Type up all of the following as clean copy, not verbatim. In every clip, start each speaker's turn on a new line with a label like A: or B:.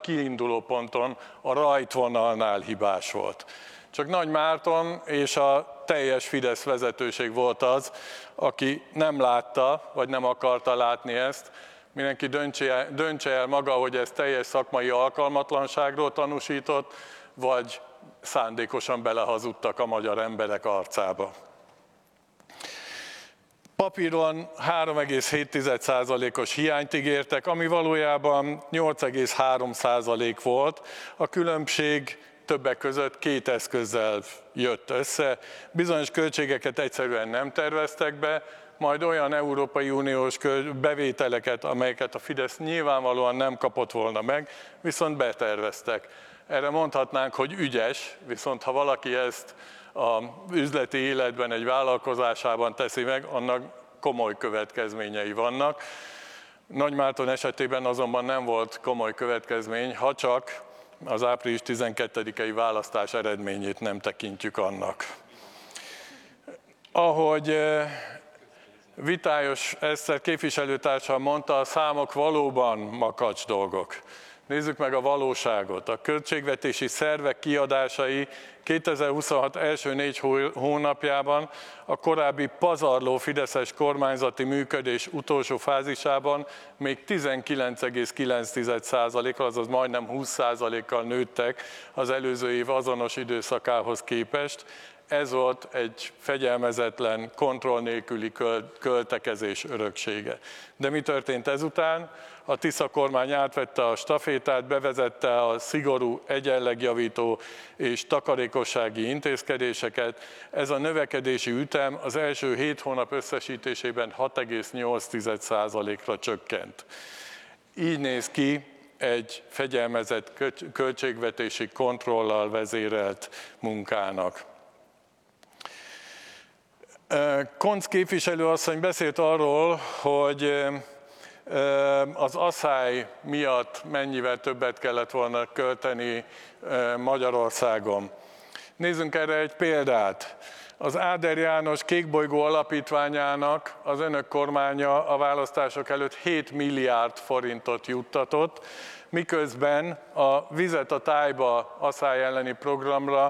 A: kiinduló ponton, a rajtvonalnál hibás volt. Csak Nagy Márton és a teljes Fidesz vezetőség volt az, aki nem látta, vagy nem akarta látni ezt. Mindenki döntse el maga, hogy ez teljes szakmai alkalmatlanságról tanúsított, vagy szándékosan belehazudtak a magyar emberek arcába. Papíron 3,7%-os hiányt ígértek, ami valójában 8,3% volt. A különbség többek között két eszközzel jött össze. Bizonyos költségeket egyszerűen nem terveztek be, majd olyan Európai Uniós bevételeket, amelyeket a Fidesz nyilvánvalóan nem kapott volna meg, viszont beterveztek. Erre mondhatnánk, hogy ügyes, viszont ha valaki ezt az üzleti életben, egy vállalkozásában teszi meg, annak komoly következményei vannak. Nagy Márton esetében azonban nem volt komoly következmény, ha csak az április 12-i választás eredményét nem tekintjük annak. Ahogy Vitályos Eszter képviselőtársam mondta, a számok valóban makacs dolgok. Nézzük meg a valóságot. A költségvetési szervek kiadásai 2026 első 4 hónapjában a korábbi pazarló fideszes kormányzati működés utolsó fázisában még 19,9%-kal, azaz majdnem 20%-kal nőttek az előző év azonos időszakához képest. Ez volt egy fegyelmezetlen, kontroll nélküli költekezés öröksége. De mi történt ezután? A Tisza kormány átvette a stafétát, bevezette a szigorú egyenlegjavító és takarékossági intézkedéseket. Ez a növekedési ütem az első 7 hónap összesítésében 6,8%-ra csökkent. Így néz ki egy fegyelmezett költségvetési kontrollal vezérelt munkának. Koncz képviselőasszony beszélt arról, hogy az asszály miatt mennyivel többet kellett volna költeni Magyarországon. Nézzünk erre egy példát. Az Áder János Kékbolygó Alapítványának az önök kormánya a választások előtt 7 milliárd forintot juttatott, miközben a Vizet a tájba asszály elleni programra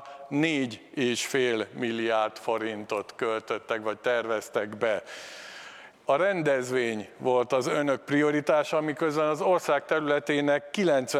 A: 4,5 milliárd forintot költöttek, vagy terveztek be. A rendezvény volt az önök prioritása, miközben az ország területének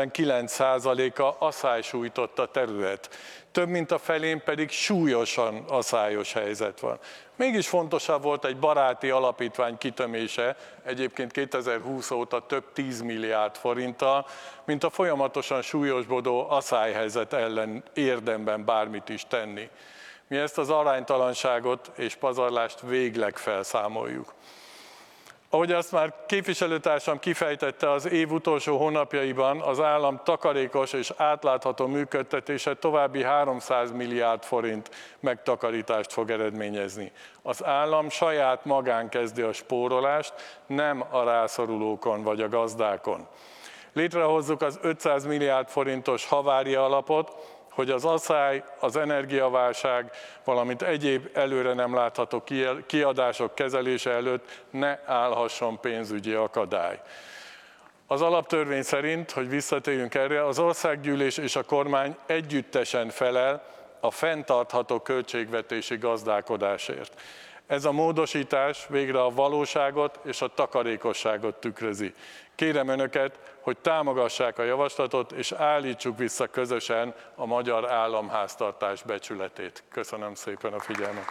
A: 99%-a asszály sújtotta terület. Több mint a felén pedig súlyosan aszályos helyzet van. Mégis fontosabb volt egy baráti alapítvány kitömése, egyébként 2020 óta több 10 milliárd forinttal, mint a folyamatosan súlyosbodó aszályhelyzet ellen érdemben bármit is tenni. Mi ezt az aránytalanságot és pazarlást végleg felszámoljuk. Ahogy azt már képviselőtársam kifejtette, az év utolsó hónapjaiban az állam takarékos és átlátható működtetése további 300 milliárd forint megtakarítást fog eredményezni. Az állam saját magán kezdi a spórolást, nem a rászorulókon vagy a gazdákon. Létrehozzuk az 500 milliárd forintos havária alapot, hogy az asszály, az energiaválság, valamint egyéb előre nem látható kiadások kezelése előtt ne állhasson pénzügyi akadály. Az alaptörvény szerint, hogy visszatérjünk erre, az országgyűlés és a kormány együttesen felel a fenntartható költségvetési gazdálkodásért. Ez a módosítás végre a valóságot és a takarékosságot tükrözi. Kérem önöket, hogy támogassák a javaslatot, és állítsuk vissza közösen a magyar államháztartás becsületét. Köszönöm szépen a figyelmet.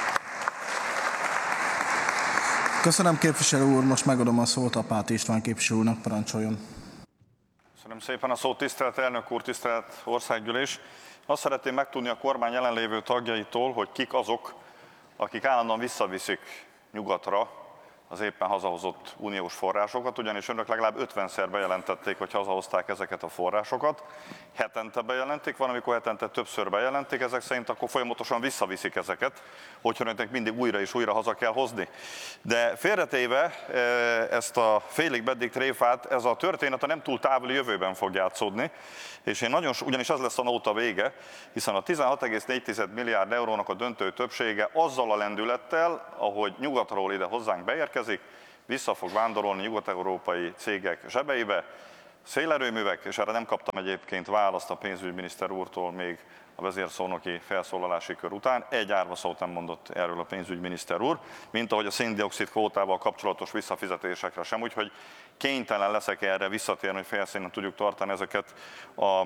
B: Köszönöm, képviselő úr, most megadom a szót Apáti István képviselő úrnak, parancsoljon.
C: Köszönöm szépen a szót, tisztelt elnök úr, tisztelt országgyűlés. Azt szeretném megtudni a kormány jelenlévő tagjaitól, hogy kik azok, akik állandóan visszaviszik nyugatra az éppen hazahozott uniós forrásokat, ugyanis önök legalább 50-szer bejelentették, hogy hazahozták ezeket a forrásokat. Hetente bejelentik, van, amikor hetente többször bejelentik, ezek szerint akkor folyamatosan visszaviszik ezeket, hogyha önöknek mindig újra és újra haza kell hozni. De félretéve ezt a félig meddig tréfát, ez a történet a nem túl távoli jövőben fog játszódni, és ugyanis az lesz a nóta vége, hiszen a 16,4 milliárd eurónak a döntő többsége azzal a lendülettel, ahogy nyugatról ide hozzánk beérkezik, vissza fog vándorolni nyugat-európai cégek zsebeibe, Szélerőművek, és erre nem kaptam egyébként választ a pénzügyminiszter úrtól még a vezérszónoki felszólalási kör után. Egy árva szót nem mondott erről a pénzügyminiszter úr, mint ahogy a szén-dioxid kvótával kapcsolatos visszafizetésekre sem, úgyhogy kénytelen leszek erre visszatérni, hogy felszínen tudjuk tartani ezeket a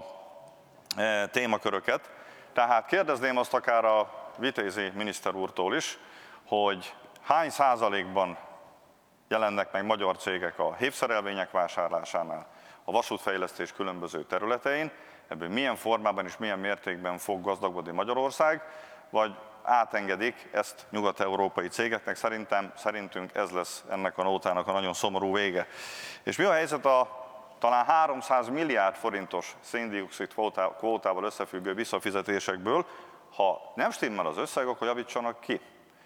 C: témaköröket. Tehát kérdezném azt akár a Vitézi miniszter úrtól is, hogy hány százalékban jelennek meg magyar cégek a hévszerelvények vásárlásánál, a vasútfejlesztés különböző területein, ebből milyen formában és milyen mértékben fog gazdagodni Magyarország, vagy átengedik ezt nyugat-európai cégeknek. Szerintünk ez lesz ennek a nótának a nagyon szomorú vége. És mi a helyzet a talán 300 milliárd forintos szén-dioxid kvótával összefüggő visszafizetésekből? Ha nem stimmel az összeg, akkor javítsanak ki.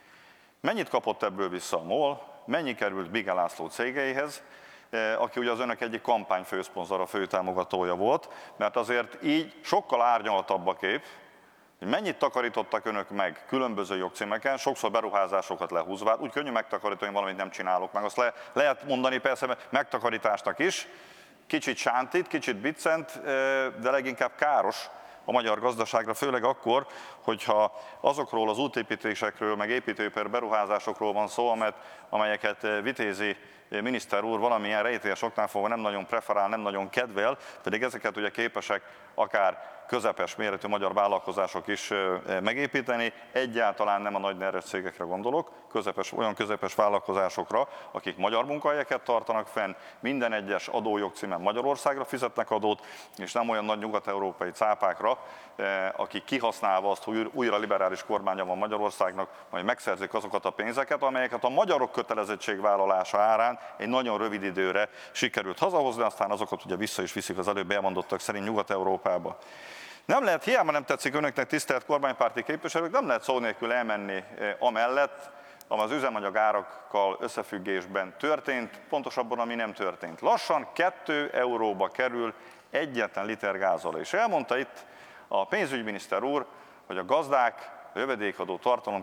C: Mennyit kapott ebből vissza a MOL, mennyi került Bige László cégeihez, aki ugye az önök egyik kampányfőszponzora, főtámogatója volt, mert azért így sokkal árnyaltabb a kép, hogy mennyit takarítottak önök meg különböző jogcímeken, sokszor beruházásokat lehúzva, úgy könnyű megtakarítani, valamit nem csinálok meg, azt lehet mondani persze megtakarításnak is, kicsit sántít, kicsit biccent, de leginkább káros a magyar gazdaságra, főleg akkor, hogyha azokról az útépítésekről, meg építőipar beruházásokról van szó, amelyeket Vitézi miniszter úr valamilyen rejtélyes oknál fogva nem nagyon preferál, nem nagyon kedvel, pedig ezeket ugye képesek akár közepes méretű magyar vállalkozások is megépíteni. Egyáltalán nem a nagy neres cégekre gondolok, olyan közepes vállalkozásokra, akik magyar munkahelyeket tartanak fenn, minden egyes adójogcímen Magyarországra fizetnek adót, és nem olyan nagy nyugat-európai cápákra, akik kihasználva azt, hogy újra liberális kormánya van Magyarországnak, majd megszerzik azokat a pénzeket, amelyeket a magyarok kötelezettségvállalása árán egy nagyon rövid időre sikerült hazahozni, aztán azokat ugye vissza is viszik az előbb elmondottak szerint Nyugat-Európába. Nem lehet, hiába nem tetszik önöknek, tisztelt kormánypárti képviselők, nem lehet szó nélkül elmenni amellett, ami az üzemanyagárakkal összefüggésben történt, pontosabban ami nem történt. Lassan 2 euróba kerül egyetlen liter gázolaj. És elmondta itt a pénzügyminiszter úr, hogy a gazdák a jövedékadó tartalom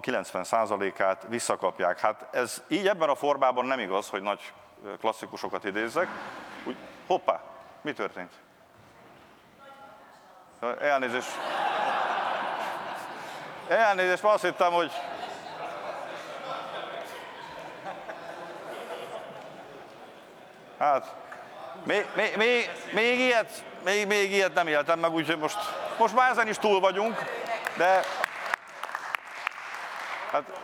C: 90%-át visszakapják. Hát ez így ebben a formában nem igaz, hogy nagy klasszikusokat idézzek. Hoppá, mi történt? Elnézést, azt hittem, hogy... Hát, még ilyet nem éltem meg, úgyhogy most már ezen is túl vagyunk, de... Hát,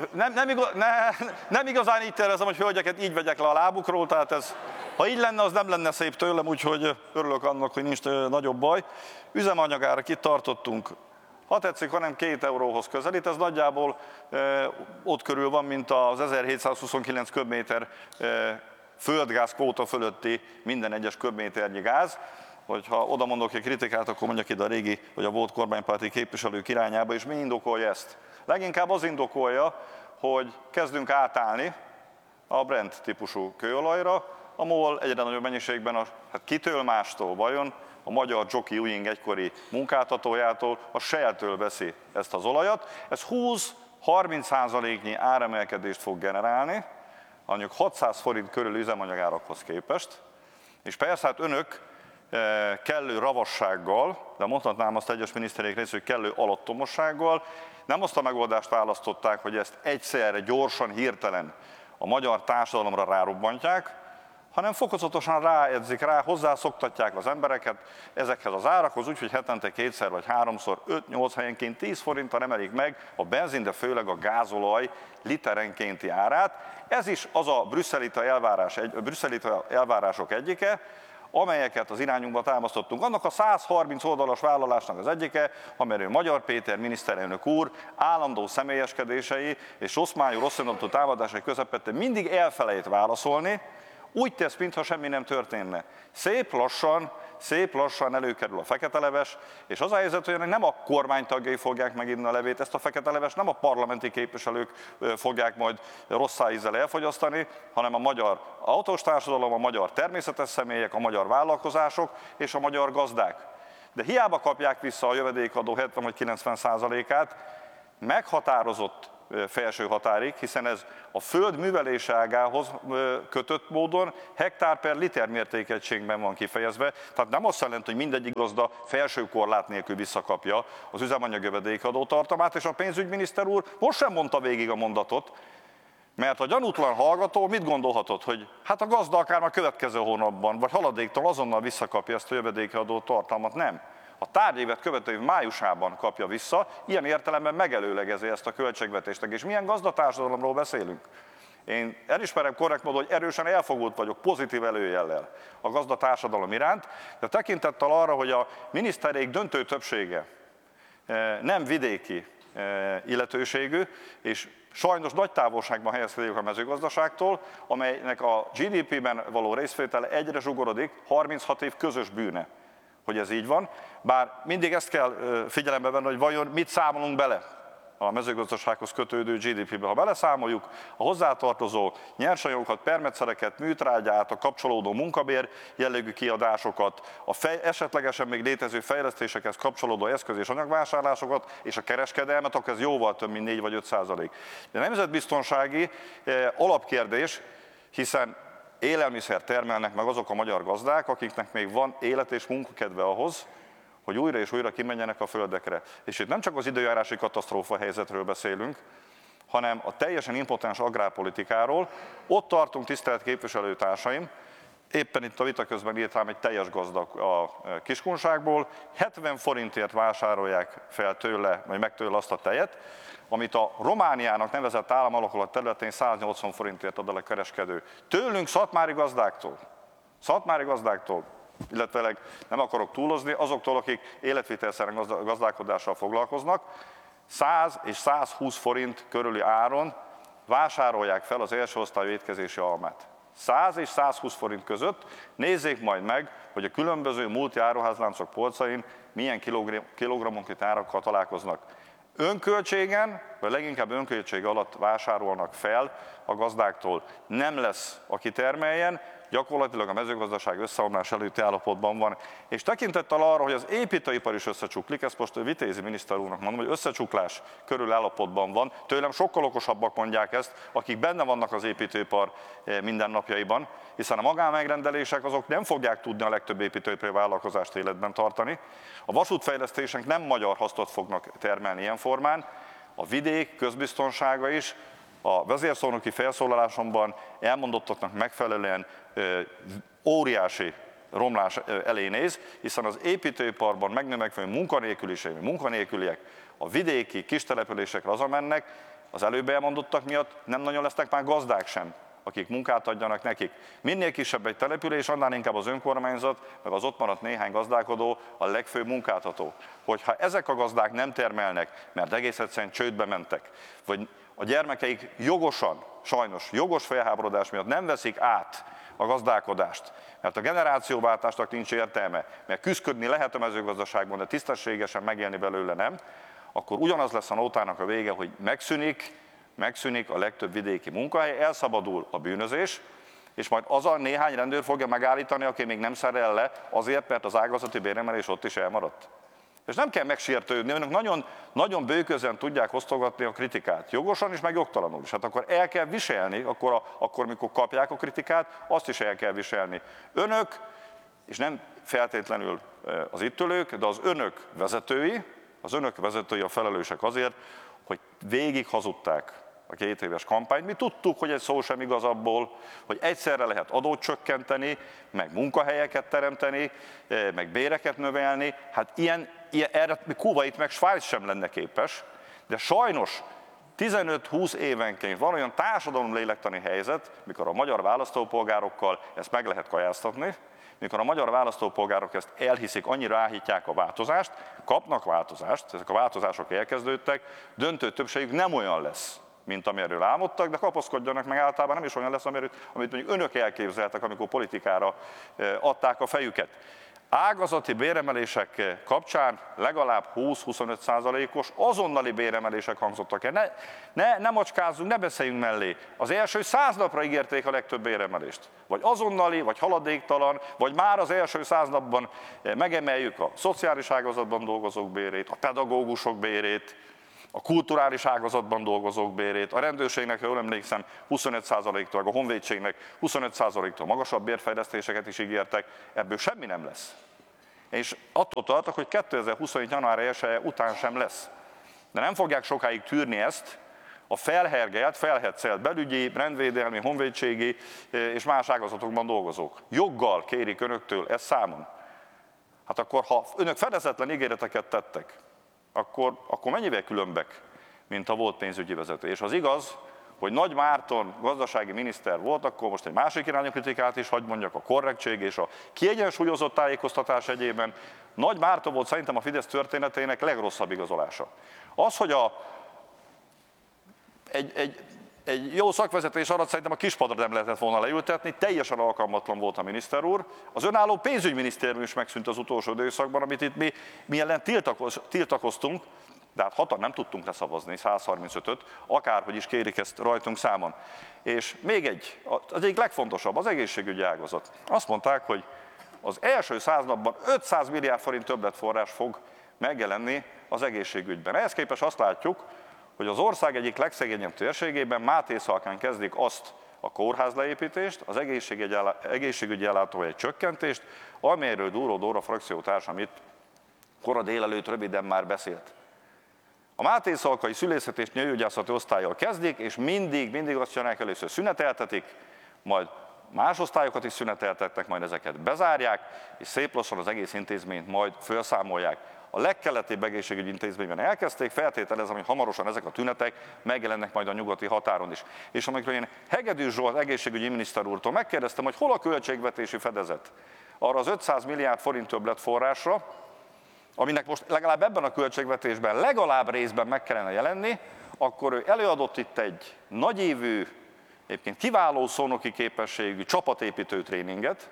C: nem igazán így tervezem, hogy hölgyeket így vegyek le a lábukról, tehát ez... Ha így lenne, az nem lenne szép tőlem, úgyhogy örülök annak, hogy nincs nagyobb baj. Üzemanyagárak itt tartottunk, ha tetszik, hanem 2 euróhoz közelít, ez nagyjából ott körül van, mint az 1729 köbméter földgáz kvóta fölötti minden egyes köbméternyi gáz. Hogyha oda mondok egy kritikát, akkor mondjak ide a régi, vagy a volt kormánypárti képviselők irányába, és mi indokolja ezt? Leginkább az indokolja, hogy kezdünk átállni a Brent típusú kőolajra, a MOL egyre nagyobb mennyiségben, hát kitől mástól vajon, a magyar Jockey Ewing egykori munkáltatójától, a Shell-től veszi ezt az olajat. Ez 20-30%-nyi áremelkedést fog generálni, mondjuk 600 forint körül üzemanyagárakhoz képest, és persze hát önök kellő ravassággal, de mondhatnám azt egyes miniszterék részéről, hogy kellő alattomossággal, nem azt a megoldást választották, hogy ezt egyszerre, gyorsan, hirtelen a magyar társadalomra rárobbantják, hanem fokozatosan ráedzik rá, hozzászoktatják az embereket ezekhez az árakhoz, úgyhogy hetente 2-szer vagy 3-szor, 5-8 helyenként 10 forinttal emelik meg a benzin, de főleg a gázolaj literenkénti árát. Ez is az a brüsszelita elvárások egyike, amelyeket az irányunkba támasztottunk. Annak a 130 oldalas vállalásnak az egyike, amelyről Magyar Péter miniszterelnök úr állandó személyeskedései és rosszmájú, rosszindulatú támadásai közepette mindig elfelejt válaszolni, úgy tesz, mintha semmi nem történne. Szép lassan előkerül a feketeleves, és az a helyzet, hogy nem a kormány tagjai fogják meginni a levét, ezt a feketelevest nem a parlamenti képviselők fogják majd rossz ízzel elfogyasztani, hanem a magyar autós társadalom, a magyar természetes személyek, a magyar vállalkozások és a magyar gazdák. De hiába kapják vissza a jövedékadó 70 vagy 90%-át, meghatározott felső határig, hiszen ez a föld művelési ágához kötött módon hektár per liter mértékegységben van kifejezve. Tehát nem azt jelenti, hogy mindegyik gazda felső korlát nélkül visszakapja az üzemanyagjövedékadó tartalmát, és a pénzügyminiszter úr most sem mondta végig a mondatot, mert a gyanútlan hallgató mit gondolhatott, hogy hát a gazda akár a következő hónapban, vagy haladéktól azonnal visszakapja ezt a jövedékadó tartalmat, nem. A tárgyévet követő év májusában kapja vissza, ilyen értelemben megelőlegezi ezt a költségvetést. És milyen gazdatársadalomról beszélünk? Én elismerem korrekt módon, hogy erősen elfogult vagyok, pozitív előjellel a gazdatársadalom iránt, de tekintettel arra, hogy a miniszterék döntő többsége nem vidéki illetőségű, és sajnos nagy távolságban helyezkedik a mezőgazdaságtól, amelynek a GDP-ben való részvétele egyre zsugorodik, 36 év közös bűne, hogy ez így van. Bár mindig ezt kell figyelembe venni, hogy vajon mit számolunk bele a mezőgazdasághoz kötődő GDP-be. Ha beleszámoljuk a hozzátartozó nyersanyagokat, permetszereket, műtrágyát, a kapcsolódó munkabér jellegű kiadásokat, esetlegesen még létező fejlesztésekhez kapcsolódó eszköz- és anyagvásárlásokat, és a kereskedelmet, akkor ez jóval több, mint 4 vagy 5%. De nemzetbiztonsági alapkérdés, hiszen élelmiszer termelnek meg azok a magyar gazdák, akiknek még van élet és munkakedve ahhoz, hogy újra és újra kimenjenek a földekre. És itt nem csak az időjárási katasztrófa helyzetről beszélünk, hanem a teljesen impotens agrárpolitikáról. Ott tartunk, tisztelt képviselőtársaim, éppen itt a vita közben írt rám egy teljes gazda a Kiskunságból, 70 forintért vásárolják fel tőle, vagy meg tőle azt a tejet, amit a Romániának nevezett államalakulat területén 180 forintért ad el a kereskedő. Tőlünk, szatmári gazdáktól, illetve nem akarok túlozni, azoktól, akik életvitelszerűen gazdálkodással foglalkoznak, 100 és 120 forint körüli áron vásárolják fel az első osztályú étkezési almát. 100 és 120 forint között nézzék majd meg, hogy a különböző multi áruházláncok polcain milyen kilogrammonként árakkal találkoznak. Önköltségen, vagy leginkább önköltség alatt vásárolnak fel a gazdáktól. Nem lesz, aki termeljen, gyakorlatilag a mezőgazdaság összeomlás előtti állapotban van. És tekintettel arra, hogy az építőipar is összecsuklik, ezt most Vitézi miniszter úrnak mondom, hogy összecsuklás körül állapotban van, tőlem sokkal okosabbak mondják ezt, akik benne vannak az építőipar mindennapjaiban, hiszen a magánmegrendelések azok nem fogják tudni a legtöbb építőipari vállalkozást életben tartani. A vasútfejlesztések nem magyar hasznot fognak termelni ilyen formán, a vidék közbiztonsága is a vezérszónoki felszólalásomban elmondottaknak megfelelően óriási romlás elé néz, hiszen az építőiparban megnövekvő munkanélküliek a vidéki kistelepülésekre hazamennek, az előbb elmondottak miatt nem nagyon lesznek már gazdák sem, akik munkát adjanak nekik. Minél kisebb egy település, annál inkább az önkormányzat, meg az ott maradt néhány gazdálkodó a legfőbb munkáltató. Hogyha ezek a gazdák nem termelnek, mert egész egyszerűen csődbe mentek, vagy a gyermekeik jogosan, sajnos jogos felháborodás miatt nem veszik át a gazdálkodást, mert a generációváltásnak nincs értelme, mert küszködni lehet a mezőgazdaságban, de tisztességesen megélni belőle nem, akkor ugyanaz lesz a nótának a vége, hogy megszűnik a legtöbb vidéki munkahely, elszabadul a bűnözés, és majd az a néhány rendőr fogja megállítani, aki még nem szerel le, azért, mert az ágazati béremelés ott is elmaradt. És nem kell megsértődni, önök nagyon, nagyon bőközen tudják osztogatni a kritikát, jogosan is, meg jogtalanul is. Hát akkor el kell viselni, akkor mikor kapják a kritikát, azt is el kell viselni. Önök, és nem feltétlenül az itt ülők, de az önök vezetői a felelősek azért, hogy végig hazudták a 2 éves kampányt. Mi tudtuk, hogy egy szó sem igaz abból, hogy egyszerre lehet adót csökkenteni, meg munkahelyeket teremteni, meg béreket növelni. Hát erre Kuwait meg Svájc sem lenne képes, de sajnos 15-20 évenként van olyan társadalomlélektani helyzet, mikor a magyar választópolgárokkal ezt meg lehet kajáztatni, mikor a magyar választópolgárok ezt elhiszik, annyira áhítják a változást, kapnak változást, ezek a változások elkezdődtek, döntő többségük nem olyan lesz, mint amiről álmodtak, de kapaszkodjanak meg, általában nem is olyan lesz, amit mondjuk önök elképzeltek, amikor politikára adták a fejüket. Ágazati béremelések kapcsán legalább 20-25%-os azonnali béremelések hangzottak el. Ne macskázzunk, ne beszéljünk mellé. Az első 100 napra ígérték a legtöbb béremelést. Vagy azonnali, vagy haladéktalan, vagy már az első 100 napban megemeljük a szociális ágazatban dolgozók bérét, a pedagógusok bérét, a kulturális ágazatban dolgozók bérét, a rendőrségnek, ha jól emlékszem, 25%-tól, a honvédségnek 25%-tól magasabb bérfejlesztéseket is ígértek, ebből semmi nem lesz. És attól tartok, hogy 2027. január 1-e után sem lesz. De nem fogják sokáig tűrni ezt a felhercelt belügyi, rendvédelmi, honvédségi és más ágazatokban dolgozók. Joggal kérik önöktől ezt számon. Hát akkor, ha önök fedezetlen ígéreteket tettek, akkor mennyivel különbek, mint a volt pénzügyi vezető. És az igaz, hogy Nagy Márton gazdasági miniszter volt, akkor most egy másik irányú kritikát is, hadd mondjak, a korrektség és a kiegyensúlyozott tájékoztatás egyében. Nagy Márton volt szerintem a Fidesz történetének legrosszabb igazolása. Az, hogy egy jó szakvezetés alatt szerintem a kispadra nem lehetett volna leültetni, teljesen alkalmatlan volt a miniszter úr. Az önálló pénzügyminisztérium is megszűnt az utolsó időszakban, amit itt mi ellen tiltakoztunk, de hát hatan nem tudtunk leszavazni, 135-öt, akárhogy is kérik ezt rajtunk számon. És még az egyik legfontosabb, az egészségügyi ágazat. Azt mondták, hogy az első 100 napban 500 milliárd forint többletforrás fog megjelenni az egészségügyben. Ehhez képest azt látjuk, hogy az ország egyik legszegényebb térségében Mátészalkán kezdik azt a kórházleépítést, az egészségügyi ellátóhely csökkentést, amelyről Dúró Dóra frakciótársam itt kora délelőtt röviden már beszélt. A mátészalkai szülészet és nőgyógyászati osztállyal kezdik, és mindig azt csinálják, először szüneteltetik, majd más osztályokat is szüneteltetnek, majd ezeket bezárják, és szép lassan az egész intézményt majd felszámolják. A legkeletibb egészségügyi intézményben elkezdték, feltételezem, hogy hamarosan ezek a tünetek megjelennek majd a nyugati határon is. És amikor én Hegedűs Zsolt egészségügyi miniszter úrtól megkérdeztem, hogy hol a költségvetési fedezet arra az 500 milliárd forint többletforrásra, aminek most legalább ebben a költségvetésben legalább részben meg kellene jelenni, akkor ő előadott itt egy nagyívű, egyébként kiváló szónoki képességű csapatépítő tréninget,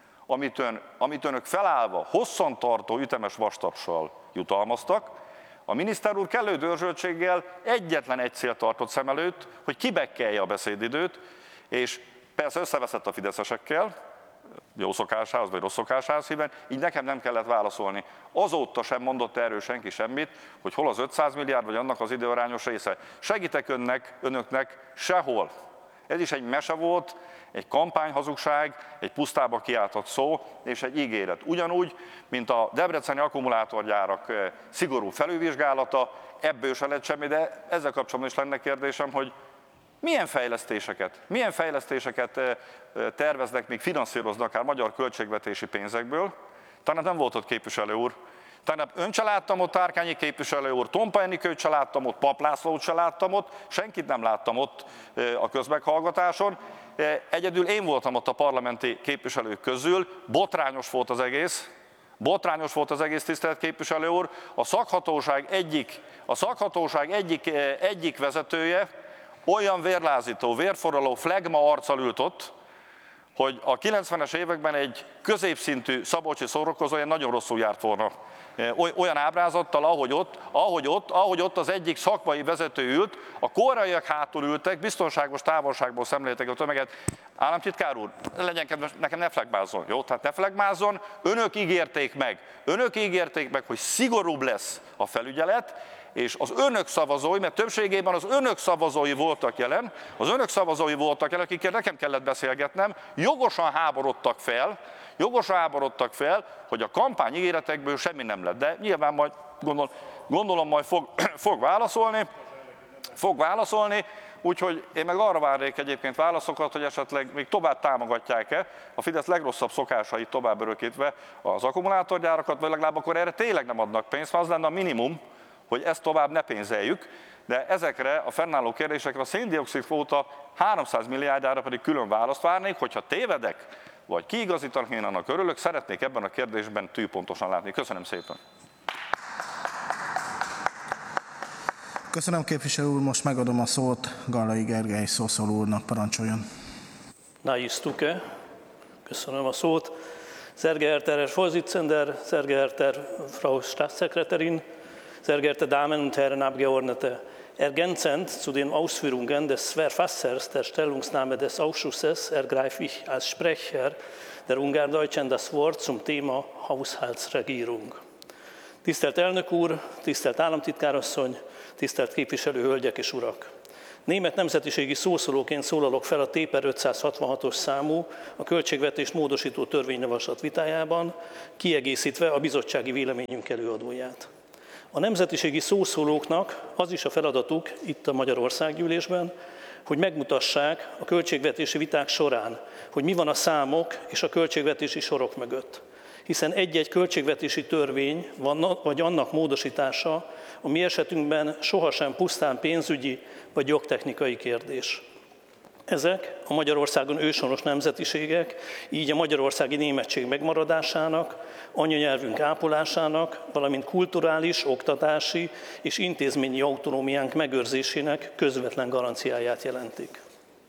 C: amit önök felállva hosszantartó ütemes vastapssal jutalmaztak. A miniszter úr kellő dörzsöltséggel egyetlen egy célt tartott szem előtt, hogy kibekkelje a beszédidőt, és persze összeveszett a fideszesekkel, jó szokásához vagy rossz szokásához híven, így nekem nem kellett válaszolni. Azóta sem mondott erről senki semmit, hogy hol az 500 milliárd, vagy annak az időarányos része. Segítek önöknek sehol. Ez is egy mese volt, egy kampányhazugság, egy pusztába kiáltott szó, és egy ígéret. Ugyanúgy, mint a debreceni akkumulátorgyárak szigorú felülvizsgálata, ebből se lett semmi, de ezzel kapcsolatban is lenne kérdésem, hogy milyen fejlesztéseket terveznek, még finanszírozni akár magyar költségvetési pénzekből. Talán nem volt ott képviselő úr. Talán ön se láttam ott, Árkányi képviselő úr, Tompa Enikőt se láttam ott, Pap Lászlót se láttam ott, senkit nem láttam ott a közmeghallgatáson. Egyedül én voltam ott a parlamenti képviselők közül, botrányos volt az egész, tisztelt képviselő úr. A szakhatóság egyik vezetője olyan vérlázító, vérforraló flegma arccal ült ott, hogy a 90-es években egy középszintű szabolcsi szórakozója nagyon rosszul járt volna. Olyan ábrázattal, ahogy ott az egyik szakmai vezető ült, a koreaiak hátul ültek, biztonságos távolságból szemlélték a tömeget. Államtitkár úr, legyen kedves, nekem ne flegmázzon, jó? Tehát ne flegmázzon, önök ígérték meg, hogy szigorúbb lesz a felügyelet, és az önök szavazói, mert többségében az önök szavazói voltak jelen, akikkel nekem kellett beszélgetnem, jogosan háborodtak fel, hogy a kampányígéretekből semmi nem lett. De nyilván majd, gondolom majd fog válaszolni, úgyhogy én meg arra várnék egyébként válaszokat, hogy esetleg még tovább támogatják-e a Fidesz legrosszabb szokásait tovább örökítve az akkumulátorgyárakat, vagy legalább akkor erre tényleg nem adnak pénzt, mert az lenne a minimum, hogy ezt tovább ne pénzeljük, de ezekre a fennálló kérdésekre a szén-dioxid kvóta 300 milliárdjára pedig külön választ várnék, hogyha tévedek, vagy kiigazítanak, én annak örülök, szeretnék ebben a kérdésben tűpontosan látni. Köszönöm szépen!
B: Köszönöm, képviselő úr, most megadom a szót Gallai Gergely szószóló úrnak, parancsoljon.
D: Na, isztuke. Köszönöm a szót. Sehr geehrter Herr Vorsitzender, sehr geehrter Frau Staatssekretärin, sehr geehrte Damen und Herren Abgeordnete, ergänzend zu den Ausführungen des Verfassers der Stellungnahme des Ausschusses ergreife ich als Sprecher der Ungardeutschen das Wort zum Thema Haushaltsregierung. Tisztelt elnök úr, tisztelt államtitkárasszony, tisztelt képviselő hölgyek és urak! Német nemzetiségi szószólóként szólalok fel a TÉPER 566-os számú, a költségvetést módosító törvényjavaslat vitájában, kiegészítve a bizottsági véleményünk előadóját. A nemzetiségi szószólóknak az is a feladatuk itt a Magyarországgyűlésben, hogy megmutassák a költségvetési viták során, hogy mi van a számok és a költségvetési sorok mögött. Hiszen egy-egy költségvetési törvény vagy annak módosítása a mi esetünkben sohasem pusztán pénzügyi vagy jogtechnikai kérdés. Ezek a Magyarországon őshonos nemzetiségek, így a magyarországi németség megmaradásának, anyanyelvünk ápolásának, valamint kulturális, oktatási és intézményi autonómiánk megőrzésének közvetlen garanciáját jelentik.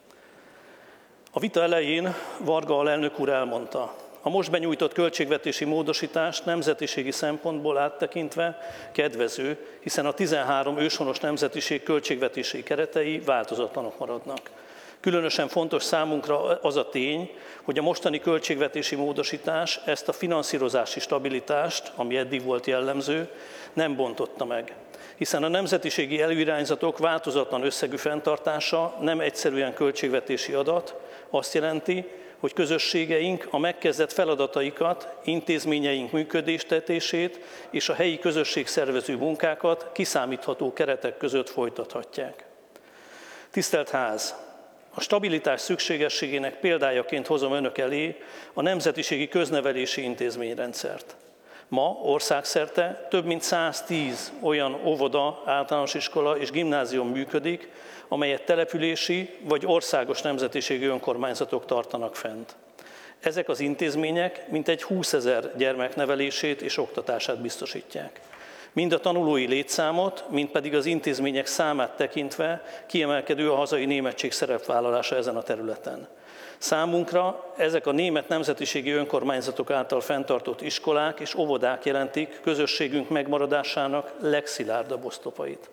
D: A vita elején Varga alelnök úr elmondta, a most benyújtott költségvetési módosítás nemzetiségi szempontból áttekintve kedvező, hiszen a 13 őshonos nemzetiség költségvetési keretei változatlanok maradnak. Különösen fontos számunkra az a tény, hogy a mostani költségvetési módosítás ezt a finanszírozási stabilitást, ami eddig volt jellemző, nem bontotta meg. Hiszen a nemzetiségi előirányzatok változatlan összegű fenntartása nem egyszerűen költségvetési adat, azt jelenti, hogy közösségeink a megkezdett feladataikat, intézményeink működéstetését és a helyi közösségszervező munkákat kiszámítható keretek között folytathatják. Tisztelt Ház! A stabilitás szükségességének példájaként hozom önök elé a nemzetiségi köznevelési intézményrendszert. Ma országszerte több mint 110 olyan óvoda, általános iskola és gimnázium működik, amelyet települési vagy országos nemzetiségű önkormányzatok tartanak fent. Ezek az intézmények mintegy 20 000 gyermek nevelését és oktatását biztosítják. Mind a tanulói létszámot, mind pedig az intézmények számát tekintve kiemelkedő a hazai németség szerepvállalása ezen a területen. Számunkra ezek a német nemzetiségi önkormányzatok által fenntartott iskolák és óvodák jelentik közösségünk megmaradásának legszilárdabb oszlopait.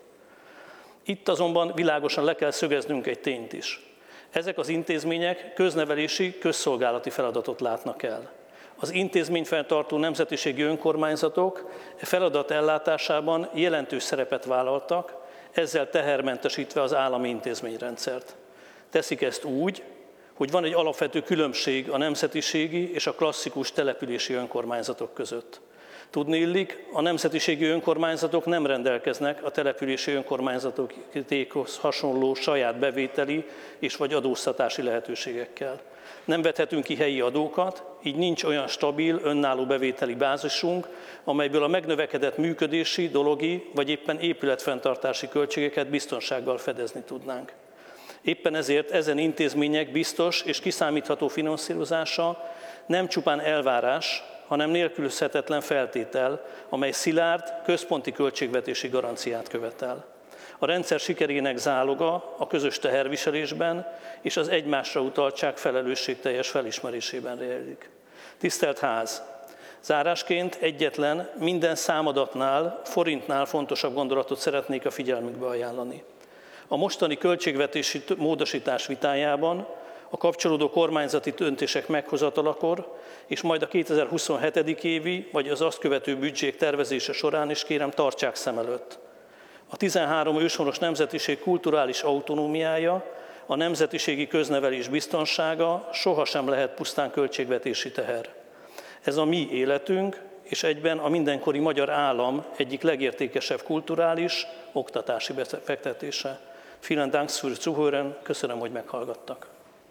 D: Itt azonban világosan le kell szögeznünk egy tényt is. Ezek az intézmények köznevelési, közszolgálati feladatot látnak el. Az intézményfenntartó nemzetiségi önkormányzatok feladat ellátásában jelentős szerepet vállaltak, ezzel tehermentesítve az állami intézményrendszert. Teszik ezt úgy, hogy van egy alapvető különbség a nemzetiségi és a klasszikus települési önkormányzatok között. Tudniillik, a nemzetiségi önkormányzatok nem rendelkeznek a települési önkormányzatokhoz hasonló saját bevételi és vagy adóztatási lehetőségekkel. Nem vethetünk ki helyi adókat, így nincs olyan stabil, önálló bevételi bázisunk, amelyből a megnövekedett működési, dologi vagy éppen épületfenntartási költségeket biztonsággal fedezni tudnánk. Éppen ezért ezen intézmények biztos és kiszámítható finanszírozása nem csupán elvárás, hanem nélkülözhetetlen feltétel, amely szilárd, központi költségvetési garanciát követel. A rendszer sikerének záloga a közös teherviselésben és az egymásra utaltság felelősségteljes felismerésében rejlik. Tisztelt Ház! Zárásként egyetlen, minden számadatnál, forintnál fontosabb gondolatot szeretnék a figyelmükbe ajánlani. A mostani költségvetési módosítás vitájában, a kapcsolódó kormányzati döntések meghozatalakor, és majd a 2027. évi, vagy az azt követő büdzsék tervezése során is kérem tartsák szem előtt. A 13 őshonos nemzetiség kulturális autonómiája, a nemzetiségi köznevelés biztonsága sohasem lehet pusztán költségvetési teher. Ez a mi életünk, és egyben a mindenkori magyar állam egyik legértékesebb kulturális, oktatási befektetése. Vielen Dank fürs Zuhören, köszönöm, hogy meghallgattak.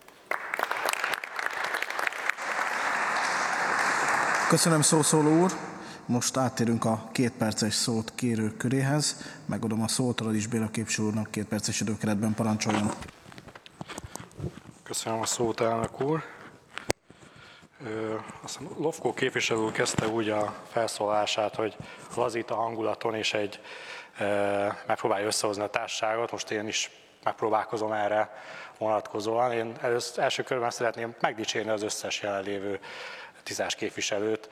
B: Köszönöm, szószóló úr. Most áttérünk a 2 perces szót kérők köréhez. Megadom a szót Radics Béla képviselő úrnak, 2 perces időkeretben parancsoljon.
E: Köszönöm a szót, elnök úr. Lofkó képviselő úr kezdte úgy a felszólását, hogy lazít a hangulaton, és megpróbálja összehozni a társaságot. Most én is megpróbálkozom erre vonatkozóan. Én első körben szeretném megdicsérni az összes jelenlévő 10-es képviselőt.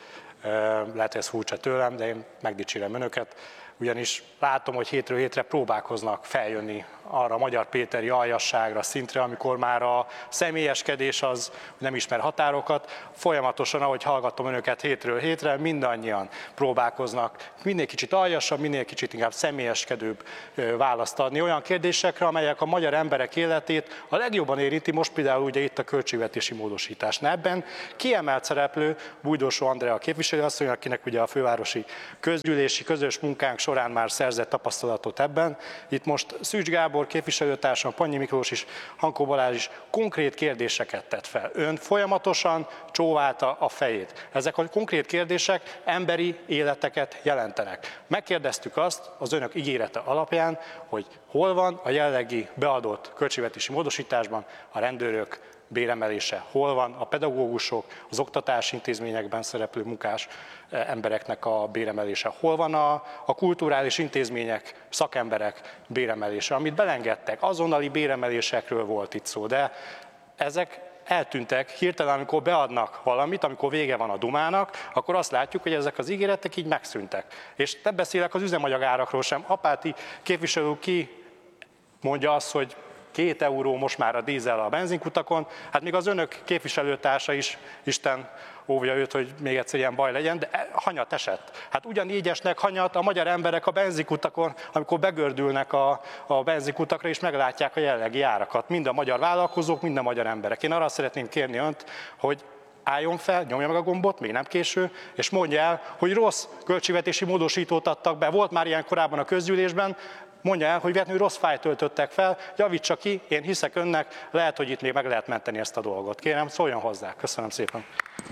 E: Lehet, hogy ez furcsa tőlem, de én megdicsérem önöket, ugyanis látom, hogy hétről hétre próbálkoznak feljönni arra a Magyar Péteri aljasságra, szintre, amikor már a személyeskedés az nem ismer határokat. Folyamatosan, ahogy hallgatom önöket hétről hétre, mindannyian próbálkoznak minél kicsit aljasabb, minél kicsit inkább személyeskedőbb választ adni olyan kérdésekre, amelyek a magyar emberek életét a legjobban érinti, most például ugye itt a költségvetési módosítás. Ebben kiemelt szereplő Bújdosó Andrea képviselőasszony, akinek ugye a fővárosi közgyűlési közös munkánk során már szerzett tapasztalatot ebben. Itt most Szűcs Gábor képviselőtársam, Pannyi Miklós is, Hankó Balázs is konkrét kérdéseket tett fel. Ön folyamatosan csóválta a fejét. Ezek a konkrét kérdések emberi életeket jelentenek. Megkérdeztük azt az önök ígérete alapján, hogy hol van a jelenlegi beadott költségvetési módosításban a rendőrök béremelése, hol van a pedagógusok, az oktatási intézményekben szereplő munkás embereknek a béremelése, hol van a kulturális intézmények, szakemberek béremelése, amit belengedtek, azonnali béremelésekről volt itt szó, de ezek eltűntek hirtelen, amikor beadnak valamit, amikor vége van a dumának, akkor azt látjuk, hogy ezek az ígéretek így megszűntek. És nem beszélek az üzemanyagárakról sem. Apáti képviselő ki mondja azt, hogy 2 euró most már a dízel a benzinkutakon, hát még az önök képviselőtársa is, Isten óvja őt, hogy még egyszer ilyen baj legyen, de hanyat esett. Hát ugyanígy esnek hanyat a magyar emberek a benzinkutakon, amikor begördülnek a benzinkutakra, és meglátják a jelenlegi árakat. Mind a magyar vállalkozók, mind a magyar emberek. Én arra szeretném kérni önt, hogy álljon fel, nyomja meg a gombot, még nem késő, és mondja el, hogy rossz költségvetési módosítót adtak be. Volt már ilyen korábban a közgyűlésben, mondja el, hogy véletlenül rossz fájlt töltöttek fel, javítsa ki, én hiszek önnek, lehet, hogy itt még meg lehet menteni ezt a dolgot. Kérem, szóljon hozzá. Köszönöm szépen.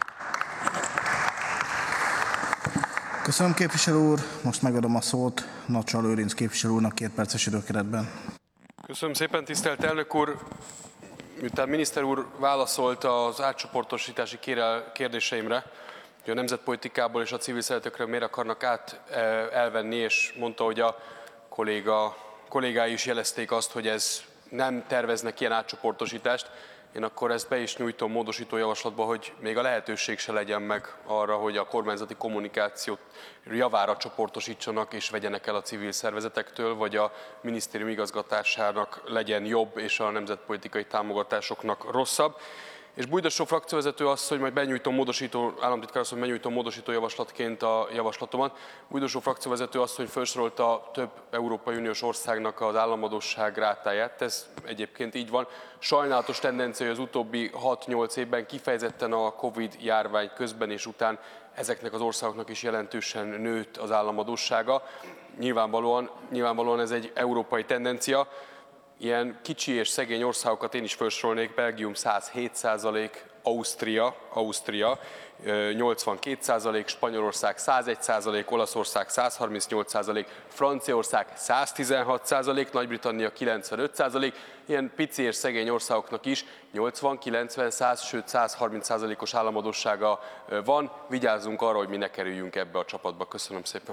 B: Köszönöm, képviselő úr. Most megadom a szót Nacsal Lőrinc képviselő úrnak 2 perces időkeretben.
F: Köszönöm szépen, tisztelt elnök úr! Miután miniszter úr válaszolt az átcsoportosítási kérdéseimre, hogy a nemzetpolitikából és a civil szervezetekre miért akarnak elvenni, és mondta, hogy a kollégái is jelezték azt, hogy ez nem terveznek ilyen átcsoportosítást. Én akkor ezt be is nyújtom módosító javaslatba, hogy még a lehetőség se legyen meg arra, hogy a kormányzati kommunikációt javára csoportosítsanak és vegyenek el a civil szervezetektől, vagy a minisztérium igazgatásának legyen jobb és a nemzetpolitikai támogatásoknak rosszabb. És Bújdosó frakcióvezető azt, hogy majd benyújtom módosító, államtitkár azt, hogy benyújtom módosító javaslatként a javaslatomat. Bújdosó frakcióvezető azt, hogy felsorolta több Európai Uniós országnak az államadósság rátáját. Ez egyébként így van. Sajnálatos tendencia, hogy az utóbbi 6-8 évben kifejezetten a Covid járvány közben és után ezeknek az országoknak is jelentősen nőtt az államadóssága. Nyilvánvalóan ez egy európai tendencia. Ilyen kicsi és szegény országokat én is felsorolnék: Belgium 107%, Ausztria 82%, Spanyolország 101%, Olaszország 138%, Franciaország 116%, Nagy-Britannia 95%, ilyen pici és szegény országoknak is 80, 90, 100, sőt 130%-os államadóssága van. Vigyázzunk arra, hogy mi ne kerüljünk ebbe a csapatba. Köszönöm szépen.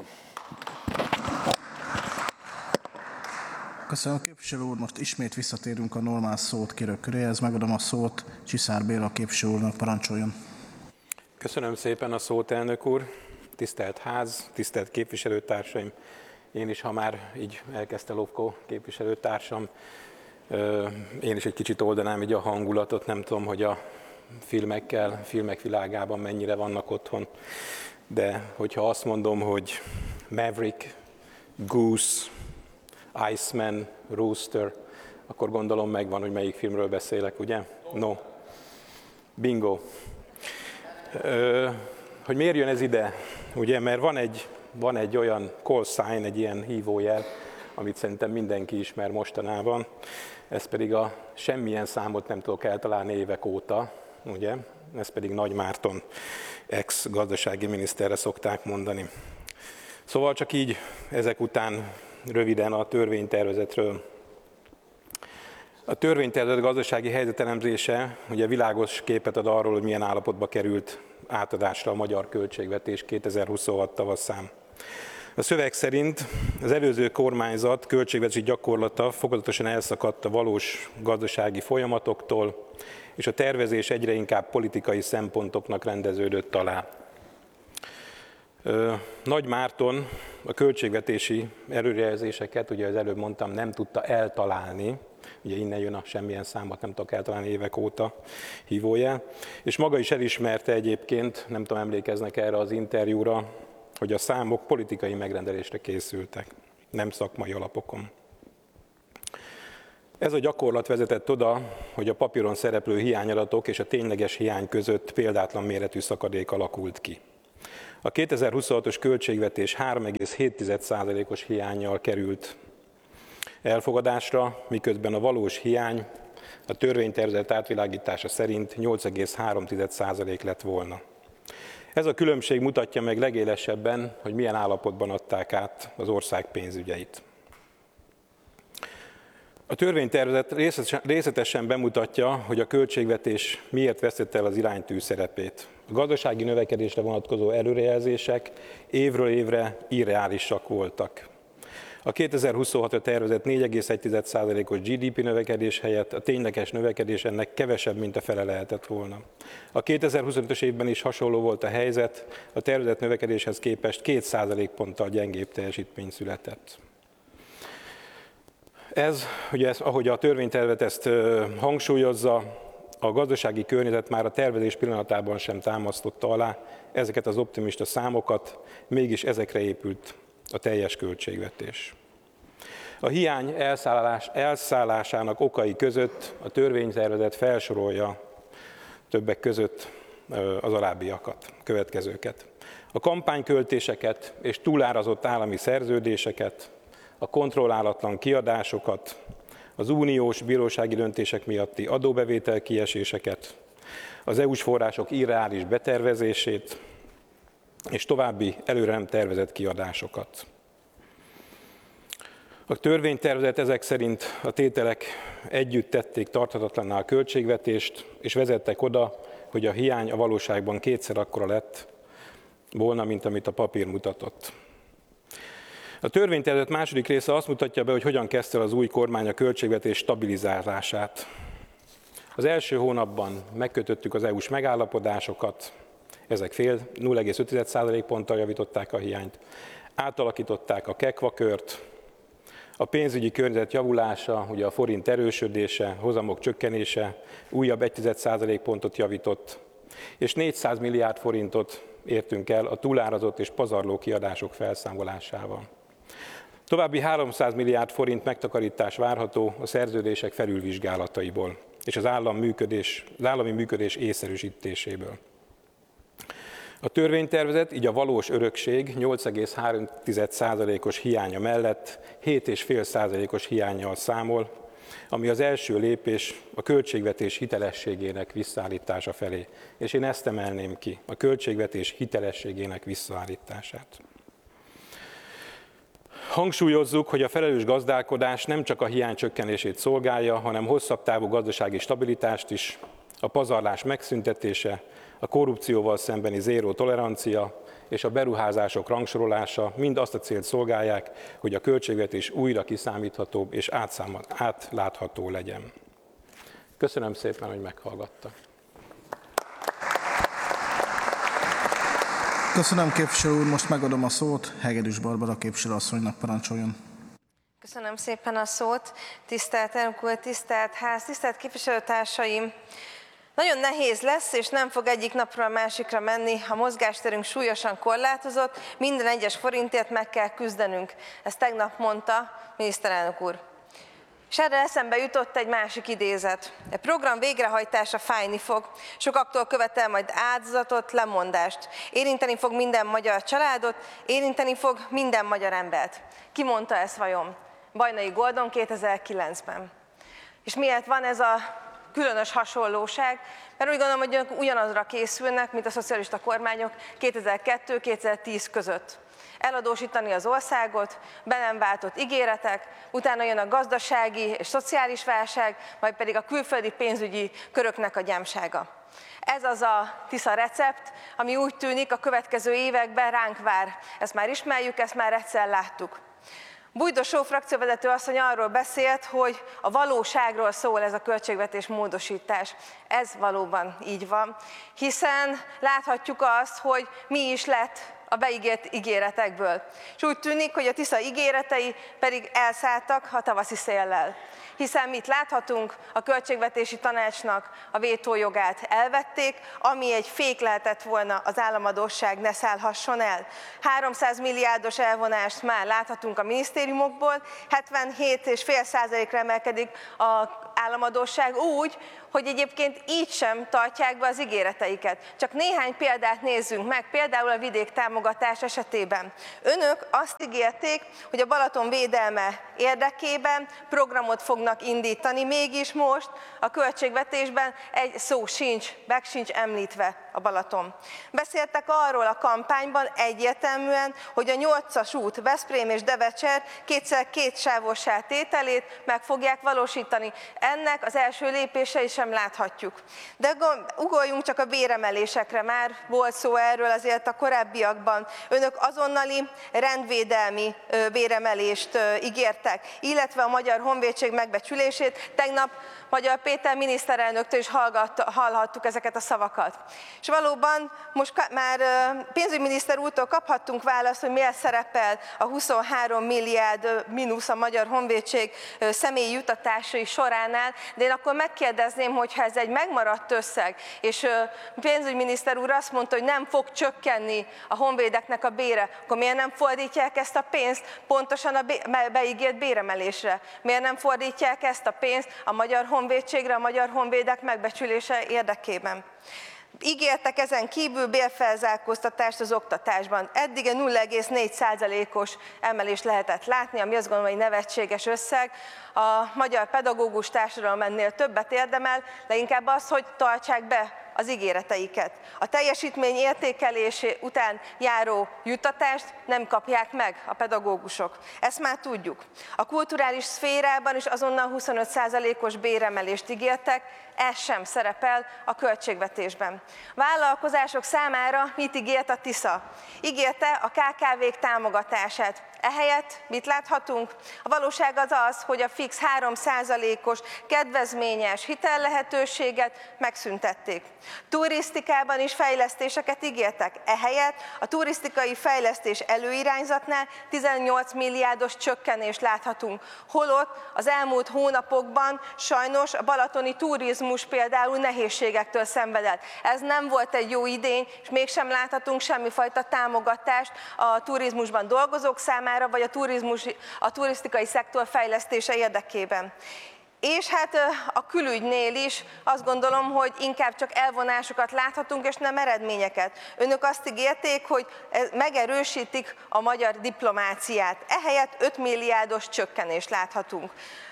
B: Köszönöm, képviselő úr. Most ismét visszatérünk a normál szót kérők köréhez. Megadom a szót Csiszár Béla képviselő úrnak, parancsoljon.
G: Köszönöm szépen a szót, elnök úr. Tisztelt ház, tisztelt képviselőtársaim. Én is, ha már így elkezdte Lopko képviselőtársam, én is egy kicsit oldanám így a hangulatot. Nem tudom, hogy a filmek világában mennyire vannak otthon, de hogyha azt mondom, hogy Maverick, Goose, Iceman, Rooster, akkor gondolom megvan, hogy melyik filmről beszélek, ugye? No. Bingo. Hogy miért jön ez ide? Ugye, mert van egy olyan call sign, egy ilyen hívójel, amit szerintem mindenki ismer mostanában. Ez pedig a semmilyen számot nem tudok eltalálni évek óta, ugye? Ez pedig Nagy Márton ex-gazdasági miniszterre szokták mondani. Szóval csak így ezek után röviden a törvénytervezetről. A törvénytervezet gazdasági helyzetelemzése ugye világos képet ad arról, hogy milyen állapotba került átadásra a magyar költségvetés 2026 tavaszán. A szöveg szerint az előző kormányzat költségvetési gyakorlata fokozatosan elszakadt a valós gazdasági folyamatoktól, és a tervezés egyre inkább politikai szempontoknak rendeződött alá. Nagy Márton a költségvetési előrejelzéseket, ugye az előbb mondtam, nem tudta eltalálni, ugye innen jön a semmilyen számot nem tudok eltalálni évek óta hívójel, és maga is elismerte egyébként, nem tudom, emlékeznek erre az interjúra, hogy a számok politikai megrendelésre készültek, nem szakmai alapokon. Ez a gyakorlat vezetett oda, hogy a papíron szereplő hiányadatok és a tényleges hiány között példátlan méretű szakadék alakult ki. A 2026-os költségvetés 3,7%-os hiánnyal került elfogadásra, miközben a valós hiány a törvénytervezet átvilágítása szerint 8,3% lett volna. Ez a különbség mutatja meg legélesebben, hogy milyen állapotban adták át az ország pénzügyeit. A törvénytervezet részletesen bemutatja, hogy a költségvetés miért vesztette el az iránytű szerepét. A gazdasági növekedésre vonatkozó előrejelzések évről évre irreálisak voltak. A 2026-ra tervezett 4,1%-os GDP növekedés helyett a tényleges növekedés ennek kevesebb, mint a fele lehetett volna. A 2025-ös évben is hasonló volt a helyzet, a tervezett növekedéshez képest 2%-ponttal gyengébb teljesítmény született. Ez, ugye ahogy a törvénytervezet ezt hangsúlyozza, a gazdasági környezet már a tervezés pillanatában sem támasztotta alá ezeket az optimista számokat, mégis ezekre épült a teljes költségvetés. A hiány elszállásának okai között a törvénytervezet felsorolja többek között az alábbiakat, következőket. A kampányköltéseket és túlárazott állami szerződéseket, a kontrollálatlan kiadásokat, az uniós bírósági döntések miatti adóbevétel kieséseket, az EU-s források irreális betervezését és további előre nem tervezett kiadásokat. A törvénytervezet ezek szerint a tételek együtt tették tarthatatlanná a költségvetést, és vezettek oda, hogy a hiány a valóságban kétszer akkora lett volna, mint amit a papír mutatott. A törvénytervezet második része azt mutatja be, hogy hogyan kezdte az új kormány a költségvetés stabilizálását. Az első hónapban megkötöttük az EU-s megállapodásokat, ezek 0,5% ponttal javították a hiányt, átalakították a kekvakört, a pénzügyi környezet javulása, ugye a forint erősödése, hozamok csökkenése újabb 1,1% pontot javított, és 400 milliárd forintot értünk el a túlárazott és pazarló kiadások felszámolásával. További 300 milliárd forint megtakarítás várható a szerződések felülvizsgálataiból és az állami működés észszerűsítéséből. A törvénytervezet így a valós örökség 8,3%-os hiánya mellett 7,5%-os hiánnyal számol, ami az első lépés a költségvetés hitelességének visszaállítása felé. És én ezt emelném ki, a költségvetés hitelességének visszaállítását. Hangsúlyozzuk, hogy a felelős gazdálkodás nem csak a hiány csökkenését szolgálja, hanem hosszabb távú gazdasági stabilitást is, a pazarlás megszüntetése, a korrupcióval szembeni zéró tolerancia és a beruházások rangsorolása mind azt a célt szolgálják, hogy a költségvetés újra kiszámíthatóbb és átlátható legyen. Köszönöm szépen, hogy meghallgattak.
B: Köszönöm, képviselő úr, most megadom a szót Hegedűs Barbara képviselőasszonynak, parancsoljon.
H: Köszönöm szépen a szót, tisztelt elnök úr, tisztelt ház, tisztelt képviselőtársaim! Nagyon nehéz lesz, és nem fog egyik napról a másikra menni, a mozgásterünk súlyosan korlátozott, minden egyes forintért meg kell küzdenünk. Ezt tegnap mondta miniszterelnök úr. És erre eszembe jutott egy másik idézet. A program végrehajtása fájni fog, sokaktól követel majd áldozatot, lemondást. Érinteni fog minden magyar családot, érinteni fog minden magyar embert. Ki mondta ezt vajon? Bajnai Goldon 2009-ben. És miért van ez a különös hasonlóság? Mert úgy gondolom, hogy ők ugyanazra készülnek, mint a szocialista kormányok 2002-2010 között. Eladósítani az országot, be nem váltott ígéretek, utána jön a gazdasági és szociális válság, majd pedig a külföldi pénzügyi köröknek a gyámsága. Ez az a Tisza recept, ami úgy tűnik a következő években ránk vár. Ezt már ismerjük, ezt már egyszer láttuk. Bújdosó frakcióvezető asszony arról beszélt, hogy a valóságról szól ez a költségvetés módosítás. Ez valóban így van, hiszen láthatjuk azt, hogy mi is lett a beígért ígéretekből. És úgy tűnik, hogy a Tisza ígéretei pedig elszálltak a tavaszi széllel. Hiszen mit láthatunk? A Költségvetési Tanácsnak a vétójogát elvették, ami egy fék lehetett volna, az államadósság ne szállhasson el. 300 milliárdos elvonást már láthatunk a minisztériumokból, 77,5%-ra emelkedik az államadósság úgy, hogy egyébként így sem tartják be az ígéreteiket. Csak néhány példát nézzünk meg, például a vidéktámogatás esetében. Önök azt ígérték, hogy a Balaton védelme érdekében programot fognak indítani, mégis most a költségvetésben egy szó sincs, meg sincs említve a Balaton. Beszéltek arról a kampányban egyértelműen, hogy a 8-as út Veszprém és Devecser 2x2 sávossá tételét meg fogják valósítani. Ennek az első lépései sem láthatjuk. De ugorjunk csak a béremelésekre, már volt szó erről azért a korábbiakban. Önök azonnali rendvédelmi béremelést ígértek, illetve a Magyar Honvédség megbecsülését. Tegnap Magyar Péter miniszterelnöktől is hallhattuk ezeket a szavakat. És valóban most már pénzügyminiszter úrtól kaphattunk választ, hogy miért szerepel a 23 milliárd mínusz a Magyar Honvédség személyi juttatásai soránál, de én akkor megkérdezném, hogyha ez egy megmaradt összeg, és a pénzügyminiszter úr azt mondta, hogy nem fog csökkenni a honvédeknek a bére, akkor miért nem fordítják ezt a pénzt pontosan a beígért béremelésre? Miért nem fordítják ezt a pénzt a Magyar Honvédségre, a magyar honvédek megbecsülése érdekében? Ígértek ezen kívül bérfelzárkóztatást az oktatásban. Eddig 0,4%-os emelést lehetett látni, ami azt gondolom, hogy nevetséges összeg. A magyar pedagógus társadalom ennél többet érdemel, de inkább az, hogy tartsák be az ígéreteiket. A teljesítmény értékelésé után járó juttatást nem kapják meg a pedagógusok. Ezt már tudjuk. A kulturális szférában is azonnal 25%-os béremelést ígértek, ez sem szerepel a költségvetésben. Vállalkozások számára mit ígért a Tisza? Ígérte a KKV-k támogatását. Ehelyett mit láthatunk? A valóság az az, hogy a fix 3%-os kedvezményes hitellehetőséget megszüntették. Turisztikában is fejlesztéseket ígértek. Ehelyett a turisztikai fejlesztés előirányzatnál 18 milliárdos csökkenést láthatunk. Holott az elmúlt hónapokban sajnos a balatoni turizmus például nehézségektől szenvedett. Ez nem volt egy jó idény, és mégsem láthatunk semmifajta támogatást a turizmusban dolgozók számára, vagy a turisztikai szektor fejlesztése érdekében. És hát a külügynél is azt gondolom, hogy inkább csak elvonásokat láthatunk, és nem eredményeket. Önök azt ígérték, hogy megerősítik a magyar diplomáciát. Ehelyett 5 milliárdos csökkenést láthatunk.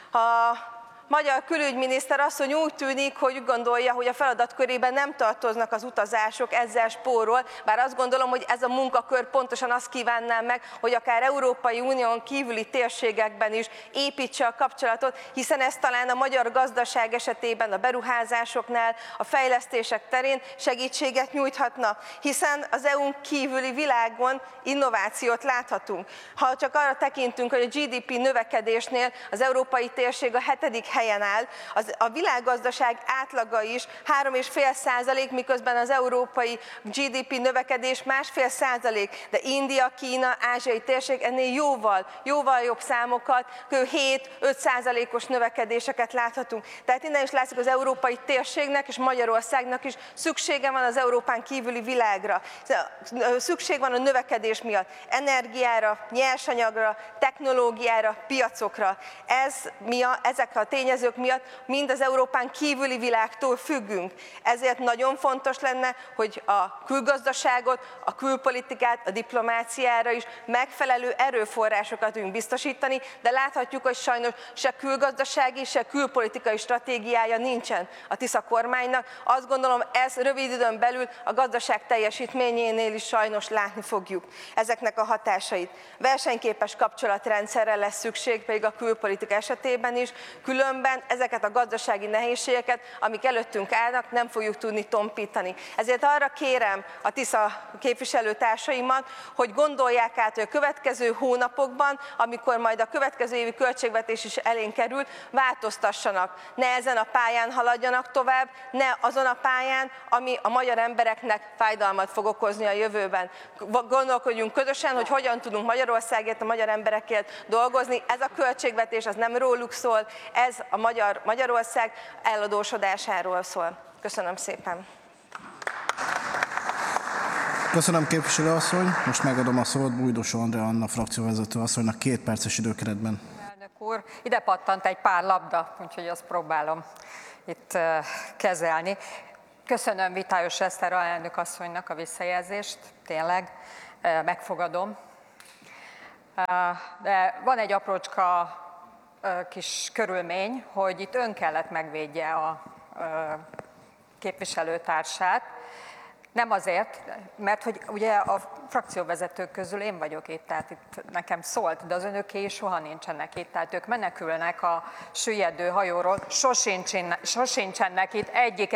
H: Magyar külügyminiszter asszony úgy tűnik, hogy úgy gondolja, hogy a feladatkörében nem tartoznak az utazások, ezzel spórol, bár azt gondolom, hogy ez a munkakör pontosan azt kívánná meg, hogy akár Európai Unión kívüli térségekben is építse a kapcsolatot, hiszen ez talán a magyar gazdaság esetében, a beruházásoknál, a fejlesztések terén segítséget nyújthatna, hiszen az EU-n kívüli világon innovációt láthatunk. Ha csak arra tekintünk, hogy a GDP növekedésnél az európai térség a 7. helyen áll, a világgazdaság átlaga is 3,5%, miközben az európai GDP növekedés 1,5%, de India, Kína, ázsiai térség ennél jóval jobb számokat, 7-5%-os növekedéseket láthatunk. Tehát innen is látszik, az európai térségnek és Magyarországnak is szüksége van az Európán kívüli világra. Szükség van a növekedés miatt energiára, nyersanyagra, technológiára, piacokra. Ezek a tényezők miatt mind az Európán kívüli világtól függünk. Ezért nagyon fontos lenne, hogy a külgazdaságot, a külpolitikát, a diplomáciára is megfelelő erőforrásokat tudjunk biztosítani, de láthatjuk, hogy sajnos se külgazdasági, se külpolitikai stratégiája nincsen a Tisza kormánynak. Azt gondolom, ez rövid időn belül a gazdaság teljesítményénél is sajnos látni fogjuk ezeknek a hatásait. Versenyképes kapcsolatrendszerre lesz szükség, pedig a külpolitika esetében is, különben különben ezeket a gazdasági nehézségeket, amik előttünk állnak, nem fogjuk tudni tompítani. Ezért arra kérem a Tisza képviselőtársaimat, hogy gondolják át, hogy a következő hónapokban, amikor majd a következő évi költségvetés is elénk kerül, változtassanak. Ne ezen a pályán haladjanak tovább, ne azon a pályán, ami a magyar embereknek fájdalmat fog okozni a jövőben. Gondolkodjunk közösen, hogy hogyan tudunk Magyarországért, a magyar emberekért dolgozni. Ez a költségvetés az nem róluk szól, ez a Magyarország eladósodásáról szól. Köszönöm szépen.
B: Köszönöm, képviselőasszony. Most megadom a szót Bújdosó Andrea Anna frakcióvezető asszonynak 2 perces időkeretben.
I: Elnök úr, ide pattant egy pár labda, úgyhogy azt próbálom itt kezelni. Köszönöm Vitályos Eszter alelnök asszonynak a visszajelzést, tényleg megfogadom. De van egy aprócska kis körülmény, hogy itt ön kellett megvédje a képviselőtársát. Nem azért, mert hogy ugye a frakcióvezetők közül én vagyok itt, tehát itt nekem szólt, de az önöké soha nincsenek itt, tehát ők menekülnek a süllyedő hajóról, sosincsenek itt,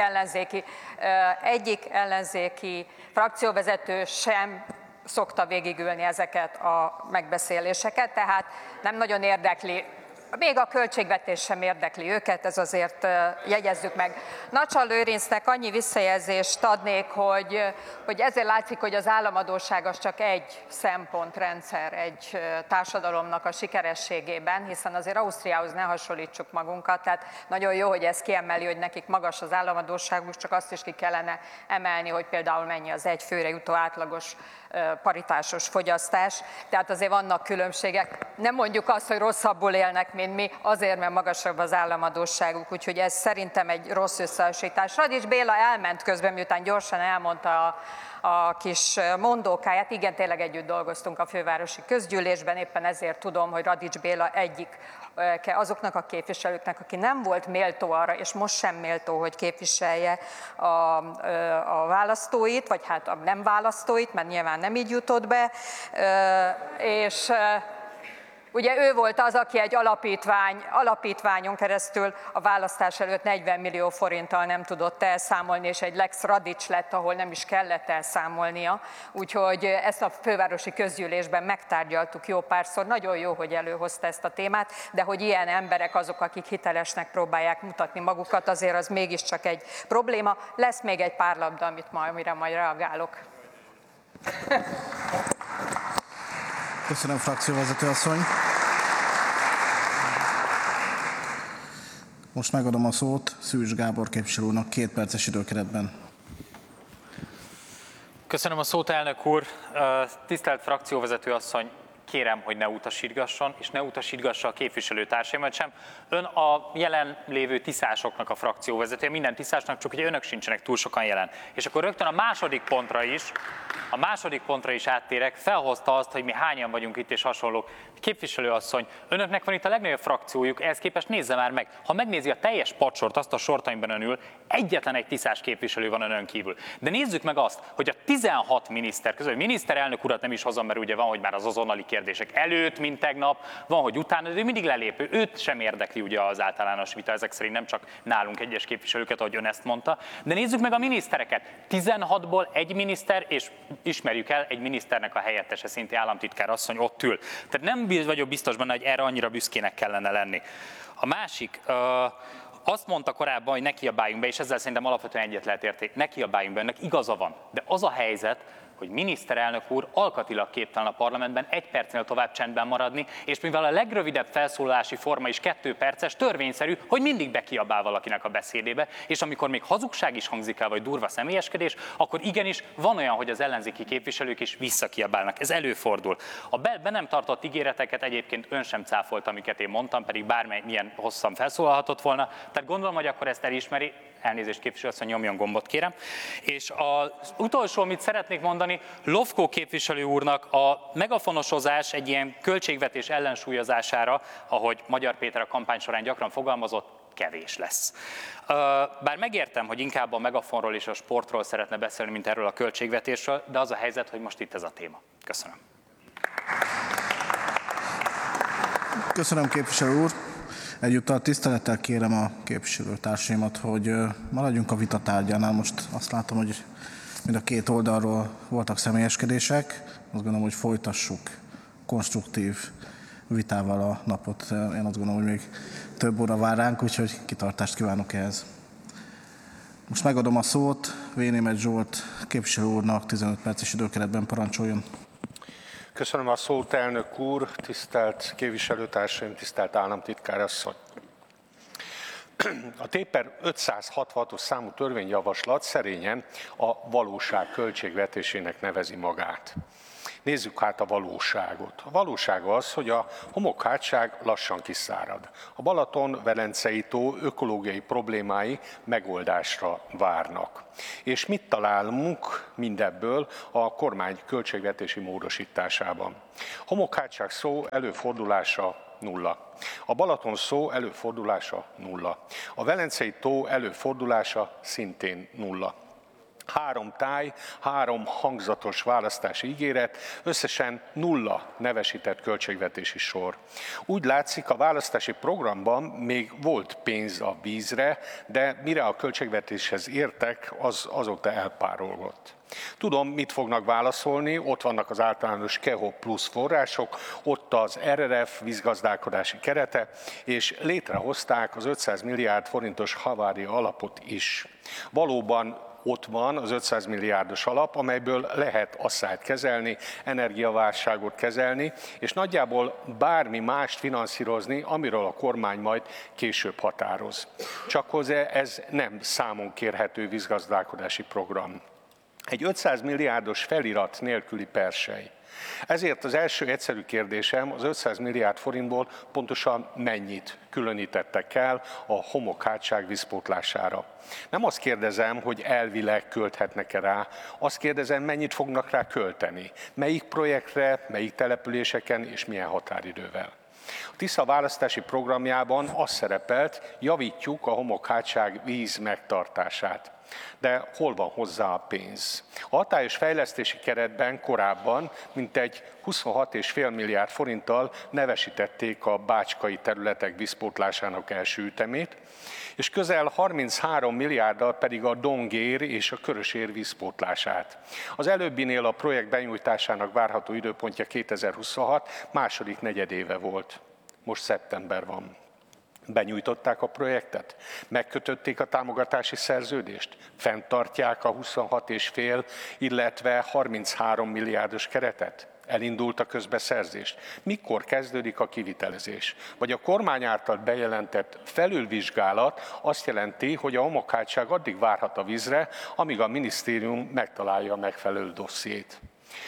I: egyik ellenzéki frakcióvezető sem szokta végigülni ezeket a megbeszéléseket, tehát nem nagyon érdekli. Még a költségvetés sem érdekli őket, ez azért jegyezzük meg. Nacsal Lőrincnek annyi visszajelzést adnék, hogy ezért látszik, hogy az államadósság az csak egy szempontrendszer egy társadalomnak a sikerességében, hiszen azért Ausztriához ne hasonlítsuk magunkat, tehát nagyon jó, hogy ez kiemeli, hogy nekik magas az államadósságuk, csak azt is ki kellene emelni, hogy például mennyi az egy főre jutó átlagos paritásos fogyasztás, tehát azért vannak különbségek. Nem mondjuk azt, hogy rosszabbul élnek, mint mi, azért, mert magasabb az államadósságuk, úgyhogy ez szerintem egy rossz összehasonlítás. Radics Béla elment közben, miután gyorsan elmondta a kis mondókáját. Igen, tényleg együtt dolgoztunk a fővárosi közgyűlésben, éppen ezért tudom, hogy Radics Béla egyik azoknak a képviselőknek, aki nem volt méltó arra, és most sem méltó, hogy képviselje a választóit, vagy hát a nem választóit, mert nyilván nem így jutott be, és ugye ő volt az, aki egy alapítványon keresztül a választás előtt 40 millió forinttal nem tudott elszámolni, és egy Lex Radics lett, ahol nem is kellett elszámolnia. Úgyhogy ezt a fővárosi közgyűlésben megtárgyaltuk jó párszor. Nagyon jó, hogy előhozta ezt a témát, de hogy ilyen emberek azok, akik hitelesnek próbálják mutatni magukat, azért az mégiscsak egy probléma. Lesz még egy pár labda, amire majd reagálok.
B: Köszönöm, frakcióvezető asszony. Most megadom a szót Szűcs Gábor képviselőnek 2 perces időkeretben.
J: Köszönöm a szót, elnök úr. Tisztelt frakcióvezető asszony, kérem, hogy ne utasítgasson, és ne utasítgassa a képviselőtársaimat sem. Ön a jelen lévő tiszásoknak a frakcióvezetője, minden tiszásnak, csak hogy önök sincsenek túl sokan jelen. És akkor rögtön a második pontra is áttérek, felhozta azt, hogy mi hányan vagyunk itt és hasonlók. Képviselőasszony, önöknek van itt a legnagyobb frakciójuk, ehhez képest nézze már meg. Ha megnézi a teljes padsort, azt a sort, amiben ön ül, egyetlen egy tiszás képviselő van önön kívül. De nézzük meg azt, hogy a 16 miniszter közül, miniszterelnök urat nem is hozom, mert ugye van, hogy már az azonnali kérdések előtt, mint tegnap, van, hogy utána, de ő mindig lelépő. Őt sem érdekli ugye az általános vita, ezek szerint nem csak nálunk egyes képviselőket, ahogy ön ezt mondta. De nézzük meg a minisztereket. 16-ból egy miniszter, és ismerjük el, egy miniszternek a helyettese, szintén államtitkár asszony ott ül. Tehát nem vagyok biztos benne, hogy erre annyira büszkének kellene lenni. A másik, azt mondta korábban, hogy ne kiabáljunk be, és ezzel szerintem alapvetően egyet lehet érteni, ne kiabáljunk be, ennek igaza van. De az a helyzet, hogy miniszterelnök úr alkatilag képtelen a parlamentben 1 percnél tovább csendben maradni, és mivel a legrövidebb felszólalási forma is 2 perces, törvényszerű, hogy mindig bekiabál valakinek a beszédébe, és amikor még hazugság is hangzik el, vagy durva személyeskedés, akkor igenis van olyan, hogy az ellenzéki képviselők is visszakiabálnak. Ez előfordul. A be nem tartott ígéreteket egyébként ön sem cáfolt, amiket én mondtam, pedig bármilyen hosszan felszólalhatott volna. Tehát gondolom, hogy akkor ezt elismeri. Elnézést, képviselő asszony, nyomjon gombot, kérem. És az utolsó, amit szeretnék mondani, Lofkó képviselő úrnak a megafonosozás egy ilyen költségvetés ellensúlyozására, ahogy Magyar Péter a kampány során gyakran fogalmazott, kevés lesz. Bár megértem, hogy inkább a megafonról és a sportról szeretne beszélni, mint erről a költségvetésről, de az a helyzet, hogy most itt ez a téma. Köszönöm.
B: Köszönöm, képviselő úr. Egyúttal tisztelettel kérem a képviselőtársaimat, hogy maradjunk a vita tárgyánál. Most azt látom, hogy mind a két oldalról voltak személyeskedések. Azt gondolom, hogy folytassuk konstruktív vitával a napot. Én azt gondolom, hogy még több óra vár ránk, úgyhogy kitartást kívánok ehhez. Most megadom a szót Vénémet Zsolt képviselő úrnak, 15 perces időkeretben parancsoljon.
K: Köszönöm a szót, elnök úr, tisztelt képviselőtársaim, tisztelt államtitkár asszony. A TÉPER 566-os számú törvényjavaslat szerényen a valóság költségvetésének nevezi magát. Nézzük hát a valóságot. A valóság az, hogy a homokhátság lassan kiszárad. A Balaton-Velencei tó ökológiai problémái megoldásra várnak. És mit találunk mindebből a kormány költségvetési módosításában? Homokhátság szó előfordulása nulla. A Balaton szó előfordulása nulla. A Velencei tó előfordulása szintén nulla. 3 táj, 3 hangzatos választási ígéret, összesen 0 nevesített költségvetési sor. Úgy látszik, a választási programban még volt pénz a vízre, de mire a költségvetéshez értek, az azóta elpárolgott. Tudom, mit fognak válaszolni, ott vannak az általános KEHO plusz források, ott az RRF vízgazdálkodási kerete, és létrehozták az 500 milliárd forintos havária alapot is. Valóban ott van az 500 milliárdos alap, amelyből lehet asszályt kezelni, energiaválságot kezelni, és nagyjából bármi mást finanszírozni, amiről a kormány majd később határoz. Csak hozzá ez nem számon kérhető vízgazdálkodási program. Egy 500 milliárdos felirat nélküli persely. Ezért az első egyszerű kérdésem, az 500 milliárd forintból pontosan mennyit különítettek el a homokhátság vízpótlására. Nem azt kérdezem, hogy elvileg költhetnek-e rá, azt kérdezem, mennyit fognak rá költeni, melyik projektre, melyik településeken és milyen határidővel. A Tisza választási programjában az szerepelt, javítjuk a homokhátság víz megtartását. De hol van hozzá a pénz? A hatályos fejlesztési keretben korábban mintegy 26,5 milliárd forinttal nevesítették a bácskai területek vízpótlásának első ütemét, és közel 33 milliárddal pedig a Dongér és a Körösér vízpótlását. Az előbbinél a projekt benyújtásának várható időpontja 2026 második negyedéve volt. Most szeptember van. Benyújtották a projektet? Megkötötték a támogatási szerződést? Fenntartják a 26,5, illetve 33 milliárdos keretet? Elindult a közbeszerzést? Mikor kezdődik a kivitelezés? Vagy a kormány által bejelentett felülvizsgálat azt jelenti, hogy a homokhátság addig várhat a vízre, amíg a minisztérium megtalálja a megfelelő dossziét.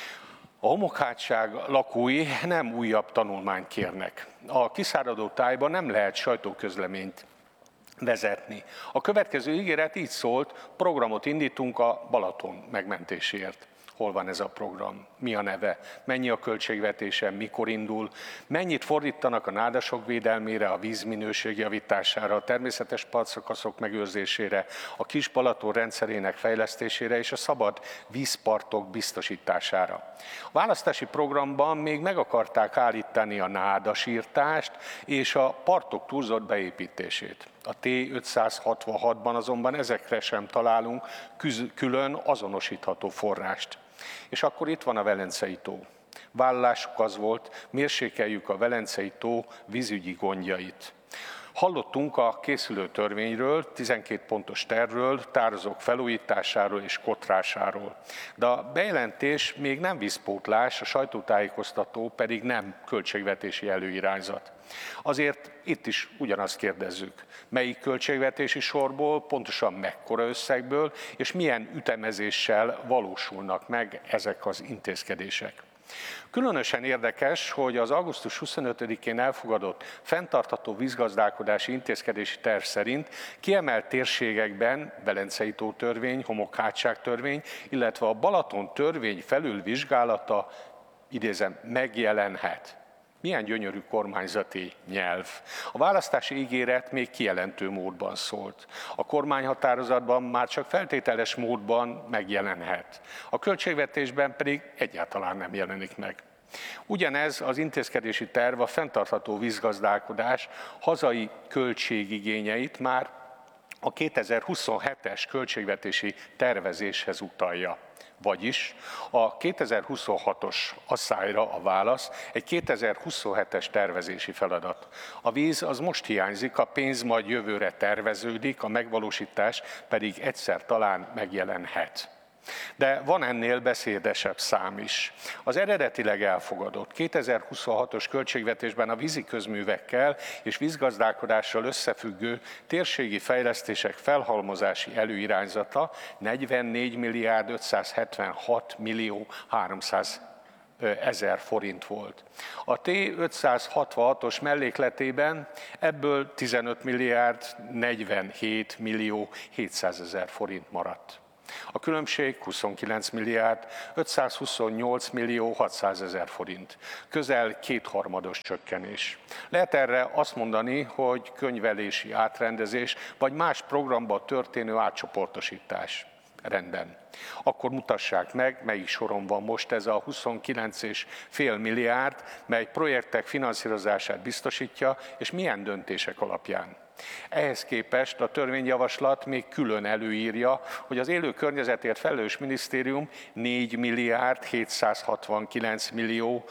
K: A homokhátság lakói nem újabb tanulmányt kérnek. A kiszáradó tájban nem lehet sajtóközleményt vezetni. A következő ígéret így szólt, programot indítunk a Balaton megmentéséért. Hol van ez a program? Mi a neve? Mennyi a költségvetése? Mikor indul? Mennyit fordítanak a nádasok védelmére, a vízminőség javítására, a természetes partszakaszok megőrzésére, a Kis Balaton rendszerének fejlesztésére és a szabad vízpartok biztosítására? A választási programban még meg akarták állítani a nádasírtást és a partok túlzott beépítését. A T566-ban azonban ezekre sem találunk külön azonosítható forrást. És akkor itt van a Velencei tó. Vállalásuk az volt, mérsékeljük a Velencei tó vízügyi gondjait. Hallottunk a készülő törvényről, 12 pontos tervről, tározók felújításáról és kotrásáról. De a bejelentés még nem vízpótlás, a sajtótájékoztató pedig nem költségvetési előirányzat. Azért itt is ugyanazt kérdezzük, melyik költségvetési sorból, pontosan mekkora összegből, és milyen ütemezéssel valósulnak meg ezek az intézkedések. Különösen érdekes, hogy az augusztus 25-én elfogadott fenntartható vízgazdálkodási intézkedési terv szerint kiemelt térségekben Velencei tó törvény, homokhátság törvény, illetve a Balaton törvény felülvizsgálata, idézem, megjelenhet. Milyen gyönyörű kormányzati nyelv. A választási ígéret még kijelentő módban szólt. A kormányhatározatban már csak feltételes módban megjelenhet. A költségvetésben pedig egyáltalán nem jelenik meg. Ugyanez az intézkedési terv a fenntartható vízgazdálkodás hazai költségigényeit már a 2027-es költségvetési tervezéshez utalja. Vagyis a 2026-os asszályra a válasz egy 2027-es tervezési feladat. A víz az most hiányzik, a pénz majd jövőre terveződik, a megvalósítás pedig egyszer talán megjelenhet. De van ennél beszédesebb szám is. Az eredetileg elfogadott 2026-os költségvetésben a vízi közművekkel és vízgazdálkodással összefüggő térségi fejlesztések felhalmozási előirányzata 44 milliárd 576 millió 300 ezer forint volt. A T566-os mellékletében ebből 15 milliárd 47 millió 700 ezer forint maradt. A különbség 29 milliárd 528 millió 600 ezer forint. Közel kétharmados csökkenés. Lehet erre azt mondani, hogy könyvelési átrendezés, vagy más programba történő átcsoportosítás. Rendben. Akkor mutassák meg, melyik soron van most ez a 29,5 milliárd, mely projektek finanszírozását biztosítja, és milyen döntések alapján. Ehhez képest a törvényjavaslat még külön előírja, hogy az élő környezetért felelős minisztérium 4 milliárd 769 millió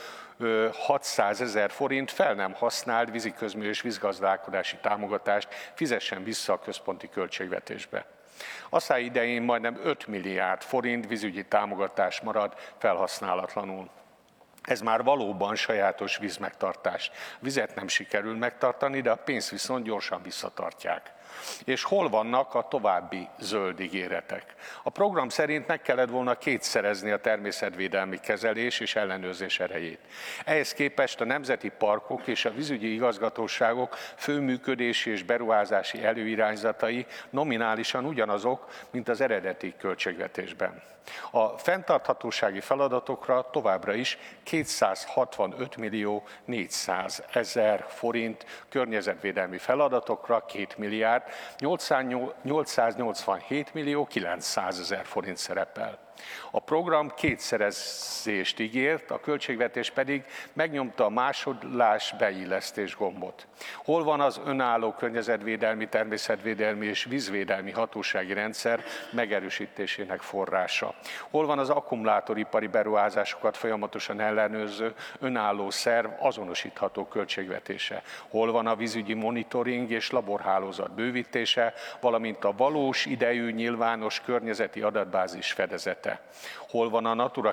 K: 600 ezer forint fel nem használt víziközmű és vízgazdálkodási támogatást fizessen vissza a központi költségvetésbe. Asszály idején majdnem 5 milliárd forint vízügyi támogatás marad felhasználatlanul. Ez már valóban sajátos vízmegtartás. Vizet nem sikerül megtartani, de a pénzt viszont gyorsan visszatartják. És hol vannak a további zöld ígéretek? A program szerint meg kellett volna kétszerezni a természetvédelmi kezelés és ellenőrzés erejét. Ehhez képest a nemzeti parkok és a vízügyi igazgatóságok főműködési és beruházási előirányzatai nominálisan ugyanazok, mint az eredeti költségvetésben. A fenntarthatósági feladatokra továbbra is 265 millió 400 ezer forint, környezetvédelmi feladatokra 2 milliárd 887 millió 900 ezer forint szerepel. A program kétszerezést ígért, a költségvetés pedig megnyomta a másodlás beillesztés gombot. Hol van az önálló környezetvédelmi, természetvédelmi és vízvédelmi hatósági rendszer megerősítésének forrása? Hol van az akkumulátoripari beruházásokat folyamatosan ellenőrző önálló szerv azonosítható költségvetése? Hol van a vízügyi monitoring és laborhálózat bővítése, valamint a valós idejű nyilvános környezeti adatbázis fedezete? Hol van a Natura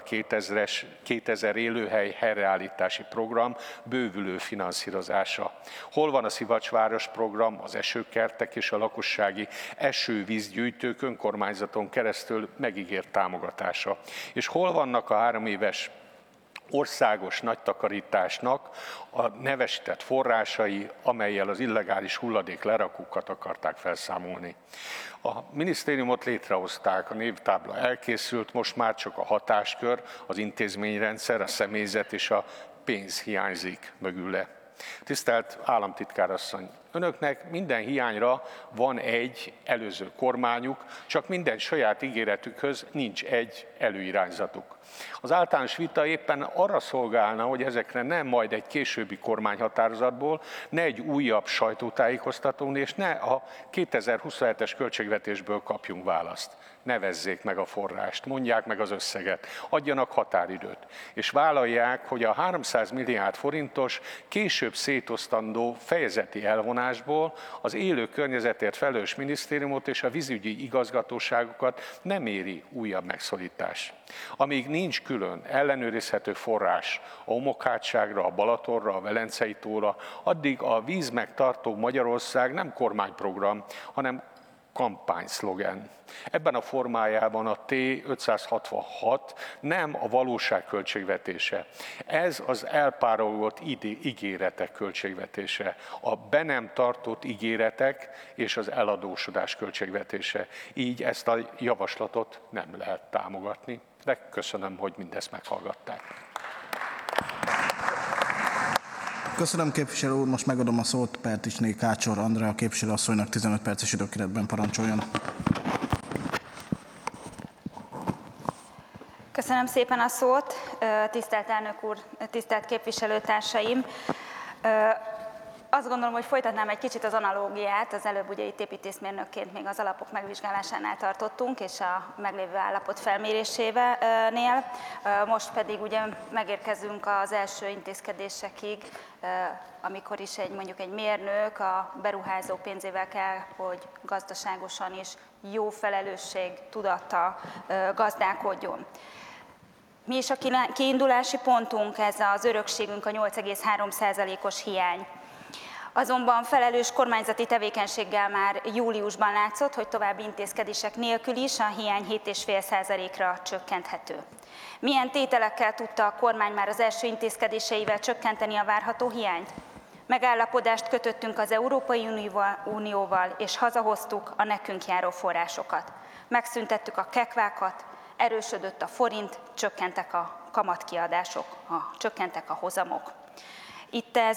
K: 2000 élőhely helyreállítási program bővülő finanszírozása? Hol van a Szivacsváros program, az esőkertek és a lakossági esővízgyűjtők önkormányzaton keresztül megígért támogatása? És hol vannak a 3 éves országos nagytakarításnak a nevesített forrásai, amellyel az illegális hulladék lerakókat akarták felszámolni? A minisztériumot létrehozták, a névtábla elkészült, most már csak a hatáskör, az intézményrendszer, a személyzet és a pénz hiányzik mögüle. Tisztelt államtitkárasszony, önöknek minden hiányra van egy előző kormányuk, csak minden saját ígéretükhöz nincs egy előirányzatuk. Az általános vita éppen arra szolgálna, hogy ezekre nem majd egy későbbi kormányhatározatból, ne egy újabb sajtótájékoztatón és ne a 2027-es költségvetésből kapjunk választ. Nevezzék meg a forrást, mondják meg az összeget, adjanak határidőt, és vállalják, hogy a 300 milliárd forintos később szétosztandó fejezeti elvonásból az élő környezetért felelős minisztériumot és a vízügyi igazgatóságokat nem éri újabb megszorítás. Amíg nincs külön ellenőrizhető forrás a Homokhátságra, a Balatonra, a Velencei tóra, addig a vízmegtartó Magyarország nem kormányprogram, hanem kampányszlogen. Ebben a formájában a T566 nem a valóság költségvetése. Ez az elpárolgott ígéretek költségvetése, a be nem tartott ígéretek és az eladósodás költségvetése. Így ezt a javaslatot nem lehet támogatni, de köszönöm, hogy mindezt meghallgatták.
B: Köszönöm, képviselő úr, most megadom a szót Perticsné Kácsor Andrea képviselőasszonynak 15 perces időkeretben parancsoljon.
L: Köszönöm szépen a szót, tisztelt elnök úr, tisztelt képviselőtársaim! Azt gondolom, hogy folytatnám egy kicsit az analógiát, az előbb ugye itt építészmérnökként még az alapok megvizsgálásánál tartottunk, és a meglévő állapot felmérésénél. Most pedig ugye megérkezünk az első intézkedésekig, amikor is mondjuk egy mérnök a beruházó pénzével kell, hogy gazdaságosan és jó felelősség tudattal gazdálkodjon. Mi is a kiindulási pontunk, ez az örökségünk, a 8,3%-os hiány. Azonban felelős kormányzati tevékenységgel már júliusban látszott, hogy további intézkedések nélkül is a hiány 7,5%-ra csökkenthető. Milyen tételekkel tudta a kormány már az első intézkedéseivel csökkenteni a várható hiányt? Megállapodást kötöttünk az Európai Unióval, és hazahoztuk a nekünk járó forrásokat. Megszüntettük a kekvákat, erősödött a forint, csökkentek a kamatkiadások, csökkentek a hozamok. Itt ez